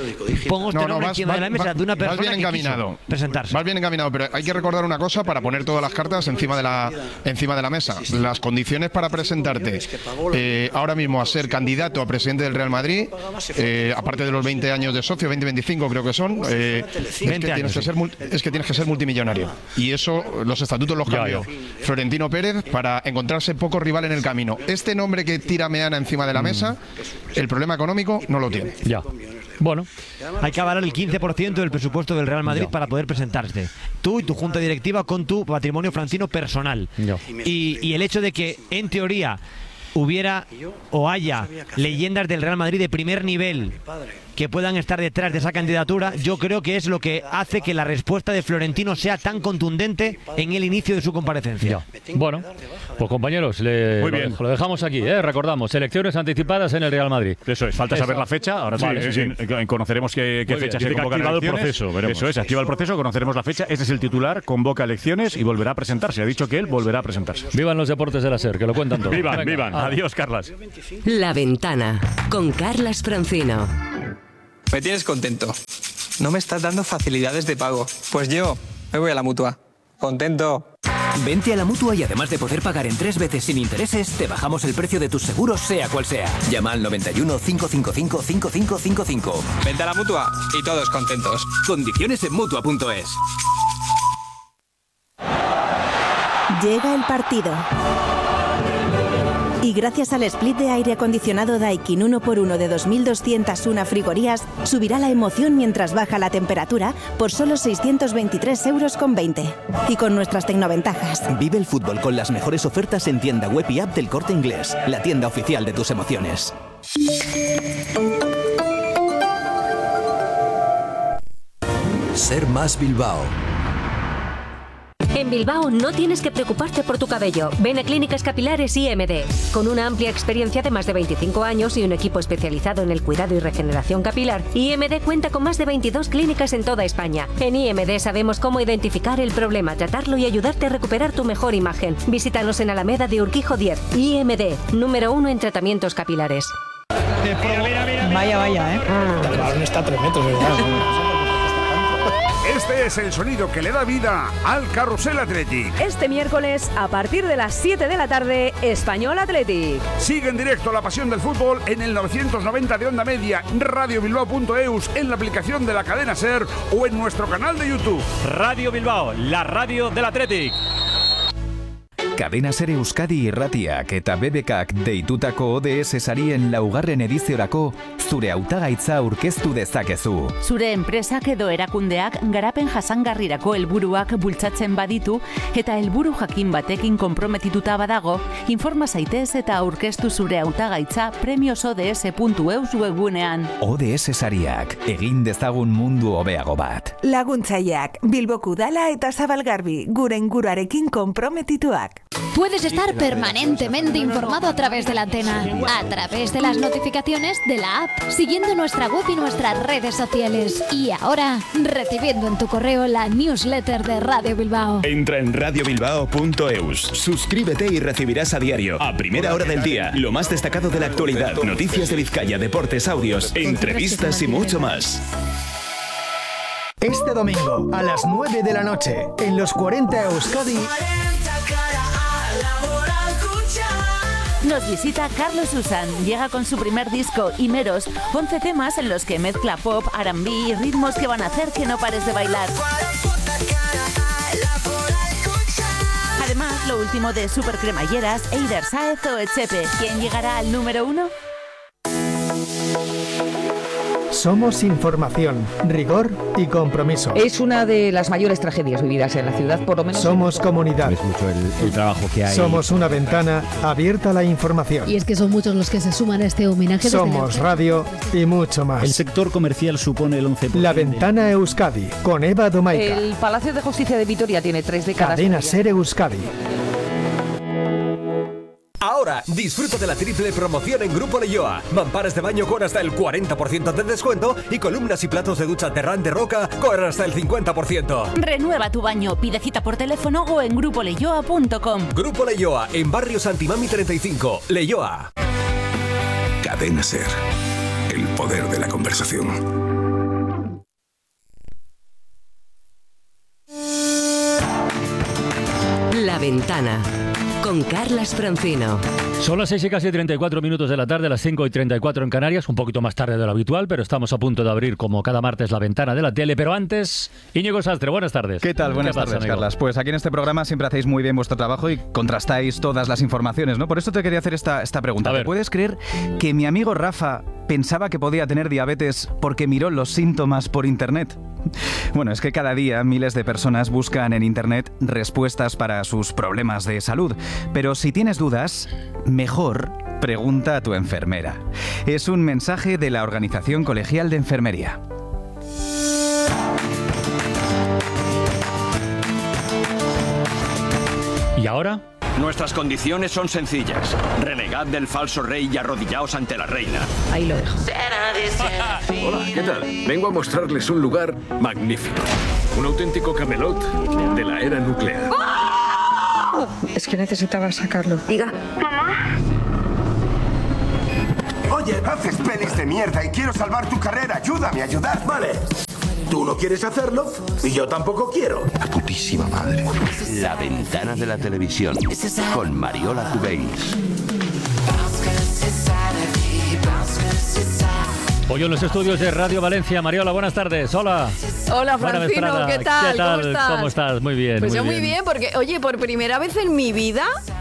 pongo este
No, no,
nombre
vas,
encima
vas-
de la mesa
vas-
de una
vas
persona
bien
que quiso
encaminado.
presentarse.
Vas bien encaminado, pero hay que recordar una cosa para poner todas las cartas encima de la encima de la mesa. Las condiciones para presentarte eh, ahora mismo a ser candidato a presidente del Real Madrid, eh, aparte de los veinte años de socio, veinte, veinticinco creo que son, eh, es, que
veinte
tienes
años,
que ser, mul- es que tienes que ser multimillonario. Y eso, los estatutos los
Ya,
cambió
ya.
Florentino Pérez para encontrarse poco rival en el camino. Este nombre que tira Meana encima de la mesa, el problema económico no lo tiene.
Ya. Bueno.
Hay que avalar el quince por ciento del presupuesto del Real Madrid para poder presentarte. Tú y tu junta directiva con tu patrimonio francino personal. Y, y el hecho de que, en teoría, hubiera o haya leyendas del Real Madrid de primer nivel que puedan estar detrás de esa candidatura, yo creo que es lo que hace que la respuesta de Florentino sea tan contundente en el inicio de su comparecencia.
Bueno, pues compañeros, le,
Muy
lo,
bien.
dejo- lo dejamos aquí, ¿eh? Recordamos, elecciones anticipadas en el Real Madrid.
Eso es, falta saber la fecha. Ahora sí,
Vale,
eh,
sí,
eh, conoceremos qué, qué
Muy bien.
fecha se
Dice que ha
convocan
activado el
elecciones.
proceso, veremos.
Eso es, activa el proceso, conoceremos la fecha. Ese es el titular, convoca elecciones y volverá a presentarse. Ha dicho que él volverá a presentarse.
Vivan los deportes de la SER, que lo cuentan todo.
Vivan,
Venga,
vivan.
ala.
Adiós, Carlas.
La Ventana con Carlas Francino.
Me tienes contento. No me estás dando facilidades de pago. Pues yo me voy a la Mutua. Contento.
Vente a la Mutua y además de poder pagar en tres veces sin intereses, te bajamos el precio de tus seguros sea cual sea. Llama al noventa y uno, cinco cinco cinco, cinco cinco cinco cinco.
Vente a la Mutua y todos contentos.
Condiciones en Mutua punto es.
Llega el partido. Y gracias al split de aire acondicionado Daikin uno por uno de dos mil doscientas uno frigorías, subirá la emoción mientras baja la temperatura por solo seiscientos veintitrés euros con veinte. Y con nuestras tecnoventajas.
Vive el fútbol con las mejores ofertas en tienda web y app del Corte Inglés, la tienda oficial de tus emociones.
Ser Más Bilbao.
En Bilbao no tienes que preocuparte por tu cabello. Ven a Clínicas Capilares I M D. Con una amplia experiencia de más de veinticinco años y un equipo especializado en el cuidado y regeneración capilar, I M D cuenta con más de veintidós clínicas en toda España. En I M D sabemos cómo identificar el problema, tratarlo y ayudarte a recuperar tu mejor imagen. Visítanos en Alameda de Urquijo diez. I M D, número uno en tratamientos capilares.
Vaya, vaya, ¿eh?
El balón está a tres metros, ¿verdad?
Este es el sonido que le da vida al Carrusel Athletic.
Este miércoles, a partir de las siete de la tarde, Español Athletic.
Sigue en directo la pasión del fútbol en el novecientos noventa de onda media, radio bilbao punto eus, en la aplicación de la cadena SER o en nuestro canal de YouTube.
Radio Bilbao, la radio del Athletic.
Cadena Ser Euskadi irratiak eta B B Kak deitutako O D S sarien laugarren ediziorako zure hautagaitza aurkeztu dezakezu.
Zure enpresak edo erakundeak garapen jasangarrirako helburuak bultzatzen baditu eta helburu jakin batekin konprometituta badago, informa zaitez eta aurkeztu zure hautagaitza premios O D S puntu eus webgunean.
O D S sariak, egin dezagun mundu hobeago bat.
Laguntzaileak, Bilboko Udala eta Zabalgarbi, gure inguruarekin konprometituak.
Puedes estar permanentemente informado a través de la antena, a través de las notificaciones de la app, siguiendo nuestra web y nuestras redes sociales. Y ahora, recibiendo en tu correo la newsletter de Radio Bilbao.
Entra en radio bilbao punto eus, suscríbete y recibirás a diario, a primera hora del día, lo más destacado de la actualidad, noticias de Vizcaya, deportes, audios, entrevistas y mucho más.
Este domingo, a las nueve de la noche, en los cuarenta Euskadi,
Nos visita Carlos Susan. Llega con su primer disco, Himeros, once temas en los que mezcla pop, R and B y ritmos que van a hacer que no pares de bailar. Además, lo último de Super Cremalleras, Eider Sáez o Echepe. ¿Quién llegará al número uno?
somos información, rigor y compromiso.
Es una de las mayores tragedias vividas en la ciudad, por lo menos.
Somos comunidad.
Es mucho el, el trabajo que hay.
Somos una ventana abierta a la información.
Y es que son muchos los que se suman a este homenaje.
Somos radio y mucho más.
El sector comercial supone el once por ciento.
La Ventana Euskadi, con Eva Domaica.
El Palacio de Justicia de Vitoria tiene tres décadas.
Cadena Ser Euskadi.
Ahora, disfruta de la triple promoción en Grupo Leioa. Mamparas de baño con hasta el cuarenta por ciento de descuento y columnas y platos de ducha Terran de Roca con hasta el cincuenta por ciento.
Renueva tu baño, pide cita por teléfono o en grupo leioa punto com.
Grupo Leioa, en Barrio Santimami treinta y cinco, Leioa.
Cadena Ser, el poder de la conversación.
Ventana con Carlas Francino.
Son las seis y casi treinta y cuatro minutos de la tarde, las cinco y treinta y cuatro en Canarias, un poquito más tarde de lo habitual, pero estamos a punto de abrir como cada martes la ventana de la tele. Pero antes, Íñigo Sastre, buenas tardes.
¿Qué tal? Buenas
¿Qué pasa,
tardes,
amigo?
Carlas. Pues aquí en este programa siempre hacéis muy bien vuestro trabajo y contrastáis todas las informaciones, ¿no? Por eso te quería hacer esta, esta pregunta. ¿Te puedes creer que mi amigo Rafa pensaba que podía tener diabetes porque miró los síntomas por internet? Bueno, es que cada día miles de personas buscan en internet respuestas para sus problemas de salud. Pero si tienes dudas, mejor pregunta a tu enfermera. Es un mensaje de la Organización Colegial de Enfermería.
¿Y ahora?
Nuestras condiciones son sencillas. Renegad del falso rey y arrodillaos ante la reina.
Ahí lo dejo.
Hola, ¿qué tal? Vengo a mostrarles un lugar magnífico. Un auténtico Camelot de la era nuclear.
Es que necesitaba sacarlo.
Diga. Mamá.
Oye, haces pelis de mierda y quiero salvar tu carrera. Ayúdame a ayudar. Vale. Tú no quieres hacerlo y yo tampoco quiero.
La putísima madre. La ventana de la televisión con Mariola Cubells.
Hoy en los estudios de Radio Valencia, Mariola, buenas tardes. Hola.
Hola, Francino, ¿qué tal?
¿Qué tal?
¿Cómo estás?
¿Cómo estás? Muy bien.
Pues
muy
yo
bien.
muy bien, porque, oye, por primera vez en mi vida,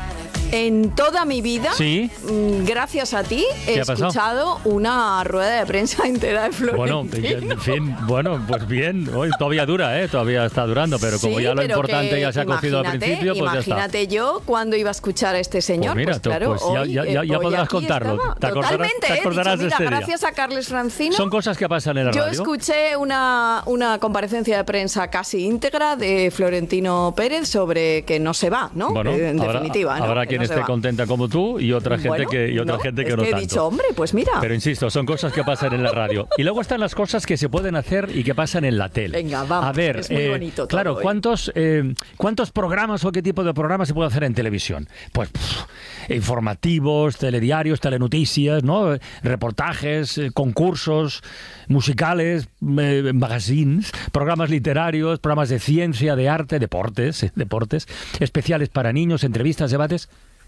en toda mi vida,
¿Sí?
gracias a ti, he
¿Qué ha pasado?
escuchado una rueda de prensa entera de
Bueno,
Florentino.
en fin, bueno, pues bien, hoy todavía dura, ¿eh? Todavía está durando, pero como
Sí,
ya lo
pero
importante
que
ya se ha cogido al
imagínate,
principio, pues ya está.
Imagínate yo cuando iba a escuchar a este señor.
Pues mira,
pues claro,
pues ya-
hoy,
ya- ya- ya
hoy
podrás
aquí
contarlo.
estaba.
Te acordarás-
Totalmente,
te
he
acordarás
dicho,
de
mira,
ese día.
gracias a Carles Francino.
Son cosas que pasan en la
Yo
radio.
escuché una, una comparecencia de prensa casi íntegra de Florentino Pérez sobre que no se va, ¿no?
Bueno,
Eh, en
habrá,
definitiva, ¿no?
habrá
Que
quien
no se
esté
va.
contenta como tú y otra gente
Bueno,
que y otra
no,
gente que
es
no
que he
tanto.
dicho, hombre, pues mira.
Pero insisto, son cosas que pasan en la radio. Y luego están las cosas que se pueden hacer y que pasan en la tele.
Venga, vamos,
A ver,
es muy
eh,
bonito todo
claro,
hoy.
¿cuántos, eh, ¿cuántos programas o qué tipo de programas se puede hacer en televisión? Pues pff, informativos, telediarios, telenoticias, ¿no? Reportajes, eh, concursos, musicales, eh, magazines, programas literarios, programas de ciencia, de arte, deportes, eh, deportes, especiales para niños, entrevistas, debates.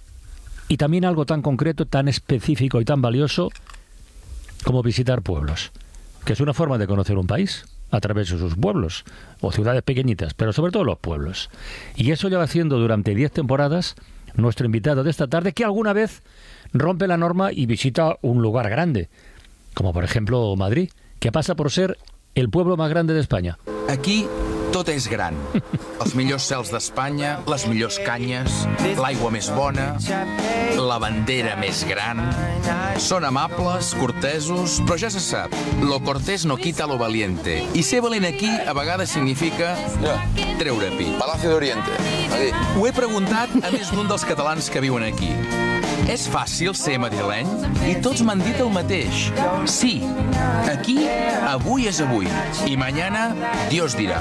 Y también algo tan concreto, tan específico y tan valioso como visitar pueblos, que es una forma de conocer un país a través de sus pueblos o ciudades pequeñitas, pero sobre todo los pueblos. Y eso lleva haciendo durante diez temporadas nuestro invitado de esta tarde, que alguna vez rompe la norma y visita un lugar grande, como por ejemplo Madrid, que pasa por ser el pueblo más grande de España.
Aquí tot és gran. Els millors cels d'Espanya, les millors canyes, l'aigua més bona, la bandera més gran. Són amables, cortesos, però ja se sap, lo cortés no quita lo valiente. I ser valent aquí a vegades significa treure pit. Palacio d'Oriente. Ho he preguntat a més d'un dels catalans que viuen aquí. És fàcil ser madrileny? I tots m'han dit el mateix. Sí, aquí, avui és avui. I mañana, Dios dirá.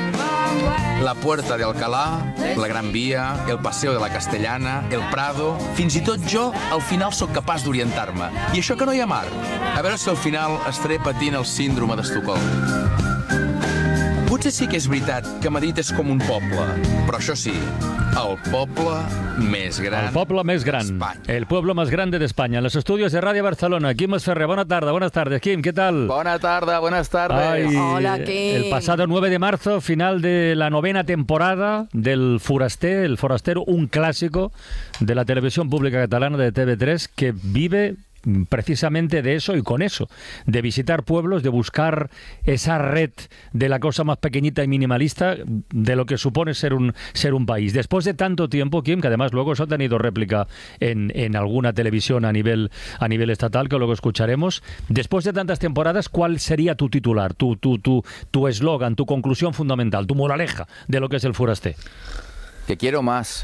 La Puerta de Alcalá, la Gran Via, el Paseo de la Castellana, el Prado... Fins i tot jo, al final, sóc capaç d'orientar-me. I això que no hi ha mar. A veure si al final estaré patint el síndrome d'Estocolm. Potser sí que és veritat que Madrid és com un poble, però això sí, el poble més gran...
El poble més gran, el pueblo más grande de España. En los estudios de Radio Barcelona, Quim Esferrer. Buenas tardes, buenas tardes, Quim, ¿qué tal?
Buenas tardes, buenas tardes.
Ay,
Hola, Quim.
El pasado nueve de marzo, final de la novena temporada del Forasté, el Forastero, un clásico de la televisión pública catalana de T V tres que vive precisamente de eso y con eso, de visitar pueblos, de buscar esa red de la cosa más pequeñita y minimalista de lo que supone ser un ser un país. Después de tanto tiempo, Kim, que además luego eso ha tenido réplica en, en alguna televisión a nivel a nivel estatal, que luego escucharemos, después de tantas temporadas, ¿cuál sería tu titular, tu tu tu tu eslogan, tu conclusión fundamental, tu moraleja de lo que es el Forasté?
Que quiero más.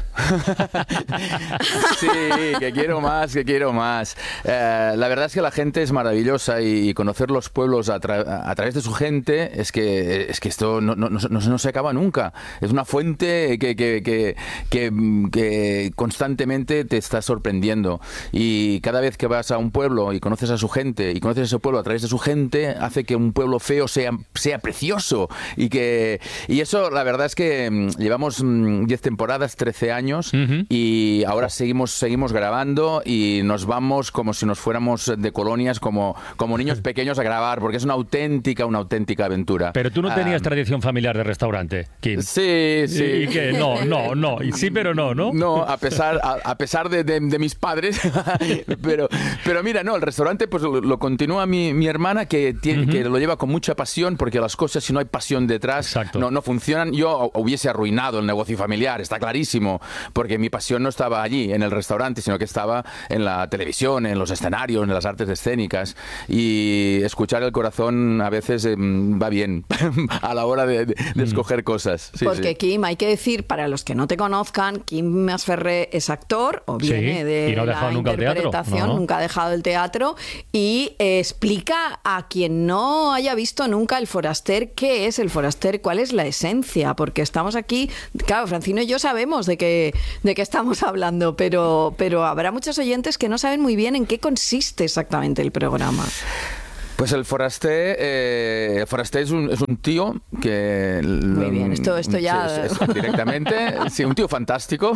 Sí, que quiero más, que quiero más. Eh, la verdad es que la gente es maravillosa y conocer los pueblos a, tra a través de su gente es que, es que esto no, no, no, no se acaba nunca. Es una fuente que, que, que, que, que constantemente te está sorprendiendo. Y cada vez que vas a un pueblo y conoces a su gente y conoces ese pueblo a través de su gente, hace que un pueblo feo sea, sea precioso. Y, que, y eso, la verdad es que llevamos diez temporadas temporadas, trece años, uh-huh. y ahora seguimos, seguimos grabando y nos vamos como si nos fuéramos de colonias, como, como niños pequeños a grabar, porque es una auténtica, una auténtica aventura.
Pero tú no tenías um, tradición familiar de restaurante, Kim.
Sí, sí.
¿Y qué? No, no, no. Y sí, pero no, ¿no?
No, a pesar, a, a pesar de, de, de mis padres. pero, pero mira, no, el restaurante pues lo, lo continúa mi, mi hermana, que, tiene, uh-huh. que lo lleva con mucha pasión, porque las cosas, si no hay pasión detrás, no, no funcionan. Yo hubiese arruinado el negocio familiar, está clarísimo, porque mi pasión no estaba allí, en el restaurante, sino que estaba en la televisión, en los escenarios, en las artes escénicas. Y escuchar el corazón a veces eh, va bien a la hora de, de, de escoger cosas. Sí,
porque
sí.
Kim, hay que decir, para los que no te conozcan, Kim Masferrer es actor, o viene
sí,
de
y no ha dejado
la
nunca
interpretación,
el teatro. No.
nunca ha dejado el teatro, y eh, explica a quien no haya visto nunca el Foraster qué es el Foraster, cuál es la esencia, porque estamos aquí, claro, Francino y yo sabemos de qué, de qué estamos hablando, pero, pero habrá muchos oyentes que no saben muy bien en qué consiste exactamente el programa.
Pues el Foraster, eh, el Foraster es un, es un tío que...
Muy bien, esto, esto ya...
Es, es, directamente, sí, un tío fantástico.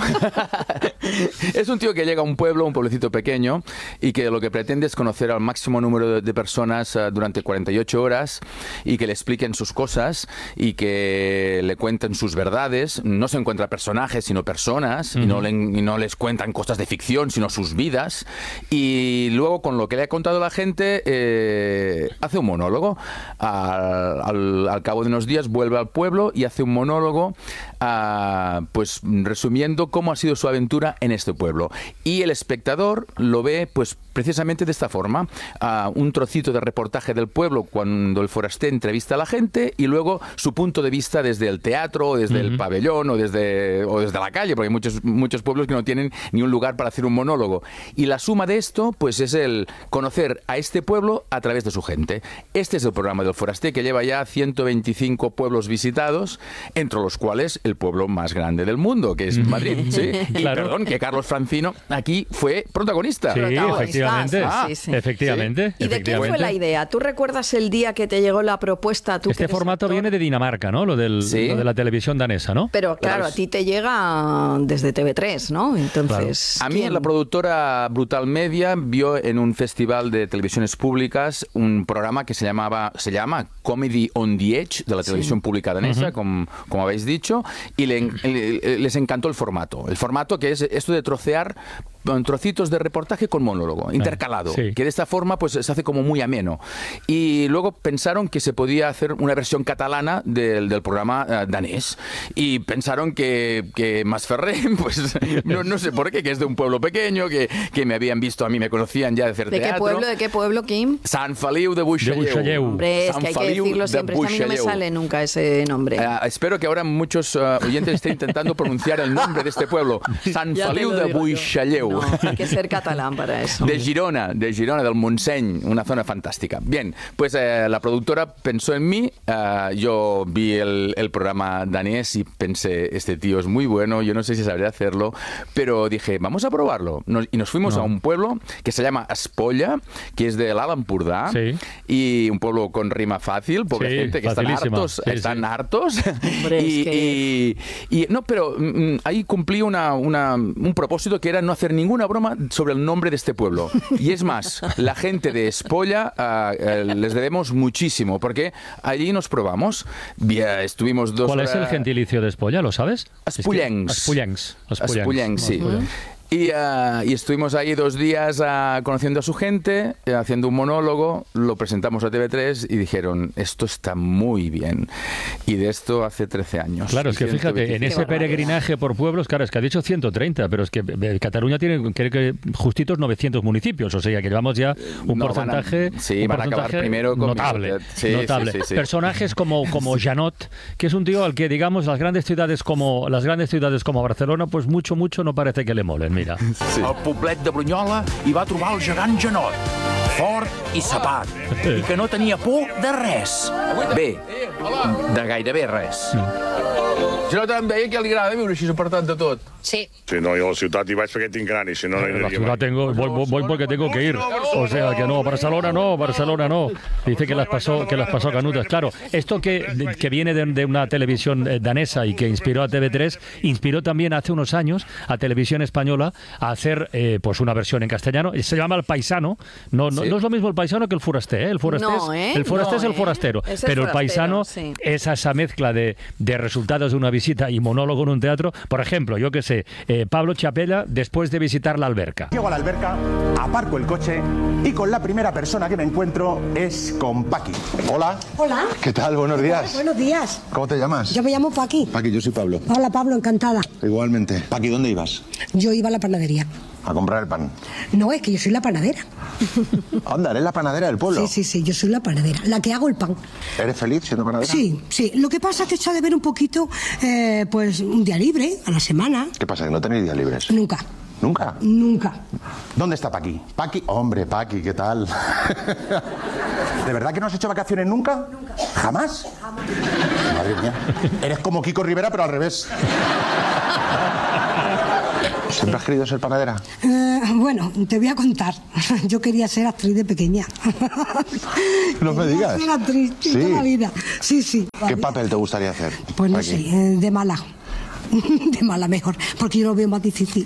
Es un tío que llega a un pueblo, un pueblecito pequeño, y que lo que pretende es conocer al máximo número de, de personas uh, durante cuarenta y ocho horas, y que le expliquen sus cosas, y que le cuenten sus verdades. No se encuentra personajes, sino personas, uh-huh. y, no le, y no les cuentan cosas de ficción, sino sus vidas. Y luego, con lo que le ha contado la gente... Eh, hace un monólogo. Al, al, al cabo de unos días vuelve al pueblo y hace un monólogo uh, pues resumiendo cómo ha sido su aventura en este pueblo. Y el espectador lo ve pues precisamente de esta forma. Uh, un trocito de reportaje del pueblo cuando el Foraster entrevista a la gente, y luego su punto de vista desde el teatro, o desde uh-huh. el pabellón, o desde, o desde la calle, porque hay muchos, muchos pueblos que no tienen ni un lugar para hacer un monólogo. Y la suma de esto pues es el conocer a este pueblo a través de su gente. Este es el programa del Foraster, que lleva ya ciento veinticinco pueblos visitados, entre los cuales el pueblo más grande del mundo, que es Madrid. ¿Sí? Y claro. Perdón, que Carlos Francino aquí fue protagonista.
Sí, efectivamente.
Ah,
sí, sí. Efectivamente.
¿Y de qué fue la idea? ¿Tú recuerdas el día que te llegó la propuesta? ¿Tú
este formato actor? Viene de Dinamarca, ¿no? Lo, del, ¿Sí? lo de la televisión danesa, ¿no?
Pero claro, a ti te llega desde T V tres, ¿no? Entonces,
claro. A mí, ¿quién? La productora Brutal Media vio en un festival de televisiones públicas un programa que se llamaba se llama Comedy on the Edge, de la televisión sí. pública danesa, uh-huh. como, como habéis dicho, y le, le, les encantó el formato. El formato que es esto de trocear trocitos de reportaje con monólogo, intercalado, sí. que de esta forma pues se hace como muy ameno. Y luego pensaron que se podía hacer una versión catalana del, del programa uh, danés, y pensaron que, que Masferrer, pues no, no sé por qué, que es de un pueblo pequeño, que, que me habían visto a mí, me conocían ya de hacer
¿De
teatro.
¿De qué pueblo, de qué pueblo, Kim?
Sant Feliu de Buixalleu.
Hombre, es que hay que decirlo siempre, a mí no me sale nunca ese nombre.
Uh, espero que ahora muchos uh, oyentes estén intentando pronunciar el nombre de este pueblo. Sant Feliu de Buixalleu.
No, hay que ser catalán para eso.
De Girona, de Girona, del Montseny, una zona fantástica. Bien, pues eh, la productora pensó en mí, uh, yo vi el, el programa danés y pensé, este tío es muy bueno, yo no sé si sabré hacerlo, pero dije, vamos a probarlo. Nos, y nos fuimos no. a un pueblo que se llama Espolla, que es de l'Alt Empordà, sí. y un pueblo con rima fácil, pobre sí, gente, que están hartos, sí, están sí. hartos.
Hombre,
y,
es que...
y, y no, pero mm, ahí cumplí una, una, un propósito, que era no hacer ninguna broma sobre el nombre de este pueblo. Y es más, la gente de Espolla uh, uh, les debemos muchísimo, porque allí nos probamos. Bien, estuvimos dos
¿Cuál
horas...
es el gentilicio de Espolla? ¿Lo sabes?
Espullencs.
Es que... Espullencs.
Espullencs, sí. Uh-huh. Y, uh, y estuvimos ahí dos días uh, conociendo a su gente, uh, haciendo un monólogo, lo presentamos a T V tres y dijeron, esto está muy bien. Y de esto hace trece años.
Claro, es que fíjate, en ese peregrinaje por pueblos, claro, es que ha dicho ciento treinta, pero es que Cataluña tiene, creo que justitos novecientos municipios, o sea que llevamos ya un no, porcentaje,
van a, sí,
un
van
porcentaje
a acabar primero con
notable.
Sí,
notable. Sí, sí, sí. Personajes como, como Janot, que es un tío al que, digamos, las grandes ciudades como las grandes ciudades como Barcelona, pues mucho, mucho no parece que le molen. Mira.
Sí. Al poblet de Brunyola hi va trobar el gegant Janot, fort i sapat, i que no tenia por de res. Bé, de gairebé res.
Jo també deia que li agrada viure així, per tant de tot.
Sí.
Sí, no, jo a la ciutat hi vaig perquè tinc gran i si no... no
la ciudad tengo, voy, voy porque tengo que ir. O sea, que no, Barcelona no, Barcelona no. Dice que las pasó, que las pasó canutas. Claro, esto que, que viene de, de una televisión danesa y que inspiró a T V tres, inspiró también hace unos años a Televisión Española a hacer eh, pues una versión en castellano. Se llama El Paisano. No, no,
Sí.
no es lo mismo el paisano que el forasté, ¿eh? El forasté,
No,
es,
¿eh?
el forasté
No,
es el
¿eh?
forastero.
Es el
pero el
forastero,
paisano
sí.
es esa mezcla de, de resultados de una visita y monólogo en un teatro. Por ejemplo, yo que sé, eh, Pablo Chapela después de visitar la alberca.
Llego a la alberca, aparco el coche y con la primera persona que me encuentro es con Paqui. Hola.
Hola.
¿Qué tal? Buenos días.
Buenos días.
¿Cómo te llamas?
Yo me llamo Paqui.
Paqui, yo soy Pablo.
Hola Pablo, encantada.
Igualmente. Paqui, ¿dónde ibas?
Yo iba a la panadería.
A comprar el pan.
No, es que yo soy la panadera.
Anda, ¿eres la panadera del pueblo?
Sí, sí, sí, yo soy la panadera, la que hago el pan.
¿Eres feliz siendo panadera?
Sí, sí. Lo que pasa es que echa de ver un poquito, eh, pues, un día libre a la semana.
¿Qué pasa, que no tenéis días libres?
Nunca.
¿Nunca?
Nunca.
¿Dónde está Paqui? Paqui, hombre, Paqui, ¿qué tal? ¿De verdad que no has hecho vacaciones nunca? Nunca. ¿Jamás? Jamás. Madre mía. Eres como Kiko Rivera, pero al revés. ¿Siempre has querido ser panadera?
Eh, bueno, te voy a contar. Yo quería ser actriz de pequeña.
No me digas.
Quería ser actriz
Sí.
toda la vida. Sí, sí.
¿Qué papel te gustaría hacer?
Pues no
Paqui?
sé, eh, de mala. De mala mejor, porque yo lo veo más difícil.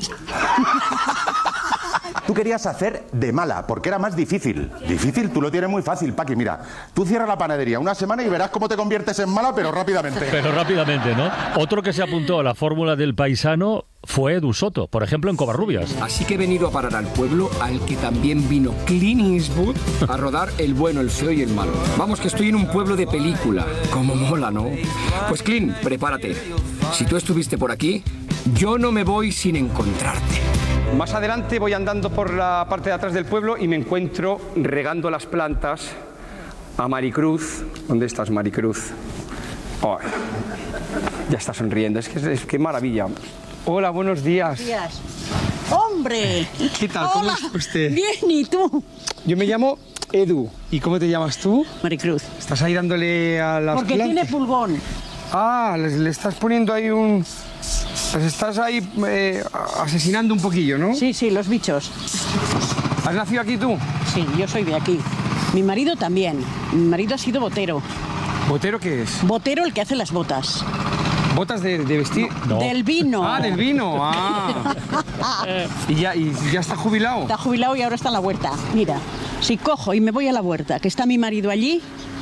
Tú querías hacer de mala, porque era más difícil. Difícil, tú lo tienes muy fácil, Paqui. Mira, tú cierras la panadería una semana y verás cómo te conviertes en mala, pero rápidamente.
Pero rápidamente, ¿no? Otro que se apuntó a la fórmula del paisano fue Edu Soto, por ejemplo, en Covarrubias.
Así que he venido a parar al pueblo al que también vino Clint Eastwood a rodar El bueno, el feo y el malo. Vamos, que estoy en un pueblo de película. Como mola, ¿no? Pues Clint, prepárate. Si tú estuviste por aquí, yo no me voy sin encontrarte.
Más adelante voy andando por la parte de atrás del pueblo y me encuentro regando las plantas a Maricruz. ¿Dónde estás, Maricruz? Oh, ya está sonriendo, es que es, es que maravilla. Hola, buenos días.
Buenos días. ¡Hombre!
¿Qué tal? ¿Cómo
Hola.
es usted?
Bien, ¿y tú?
Yo me llamo Edu. ¿Y cómo te llamas tú?
Maricruz.
¿Estás ahí dándole a las
Porque
plantas?
tiene pulgón.
Ah, le, le estás poniendo ahí un... Pues estás ahí eh, asesinando un poquillo, ¿no?
Sí, sí, los bichos.
¿Has nacido aquí tú?
Sí, yo soy de aquí. Mi marido también. Mi marido ha sido botero.
¿Botero qué es?
Botero el que hace las botas.
¿Botas de, de vestir?
No. Del vino.
Ah, del vino. Ah. ¿Y, ya, ¿Y ya está jubilado?
Está jubilado y ahora está en la huerta. Mira, si cojo y me voy a la huerta, que está mi marido allí,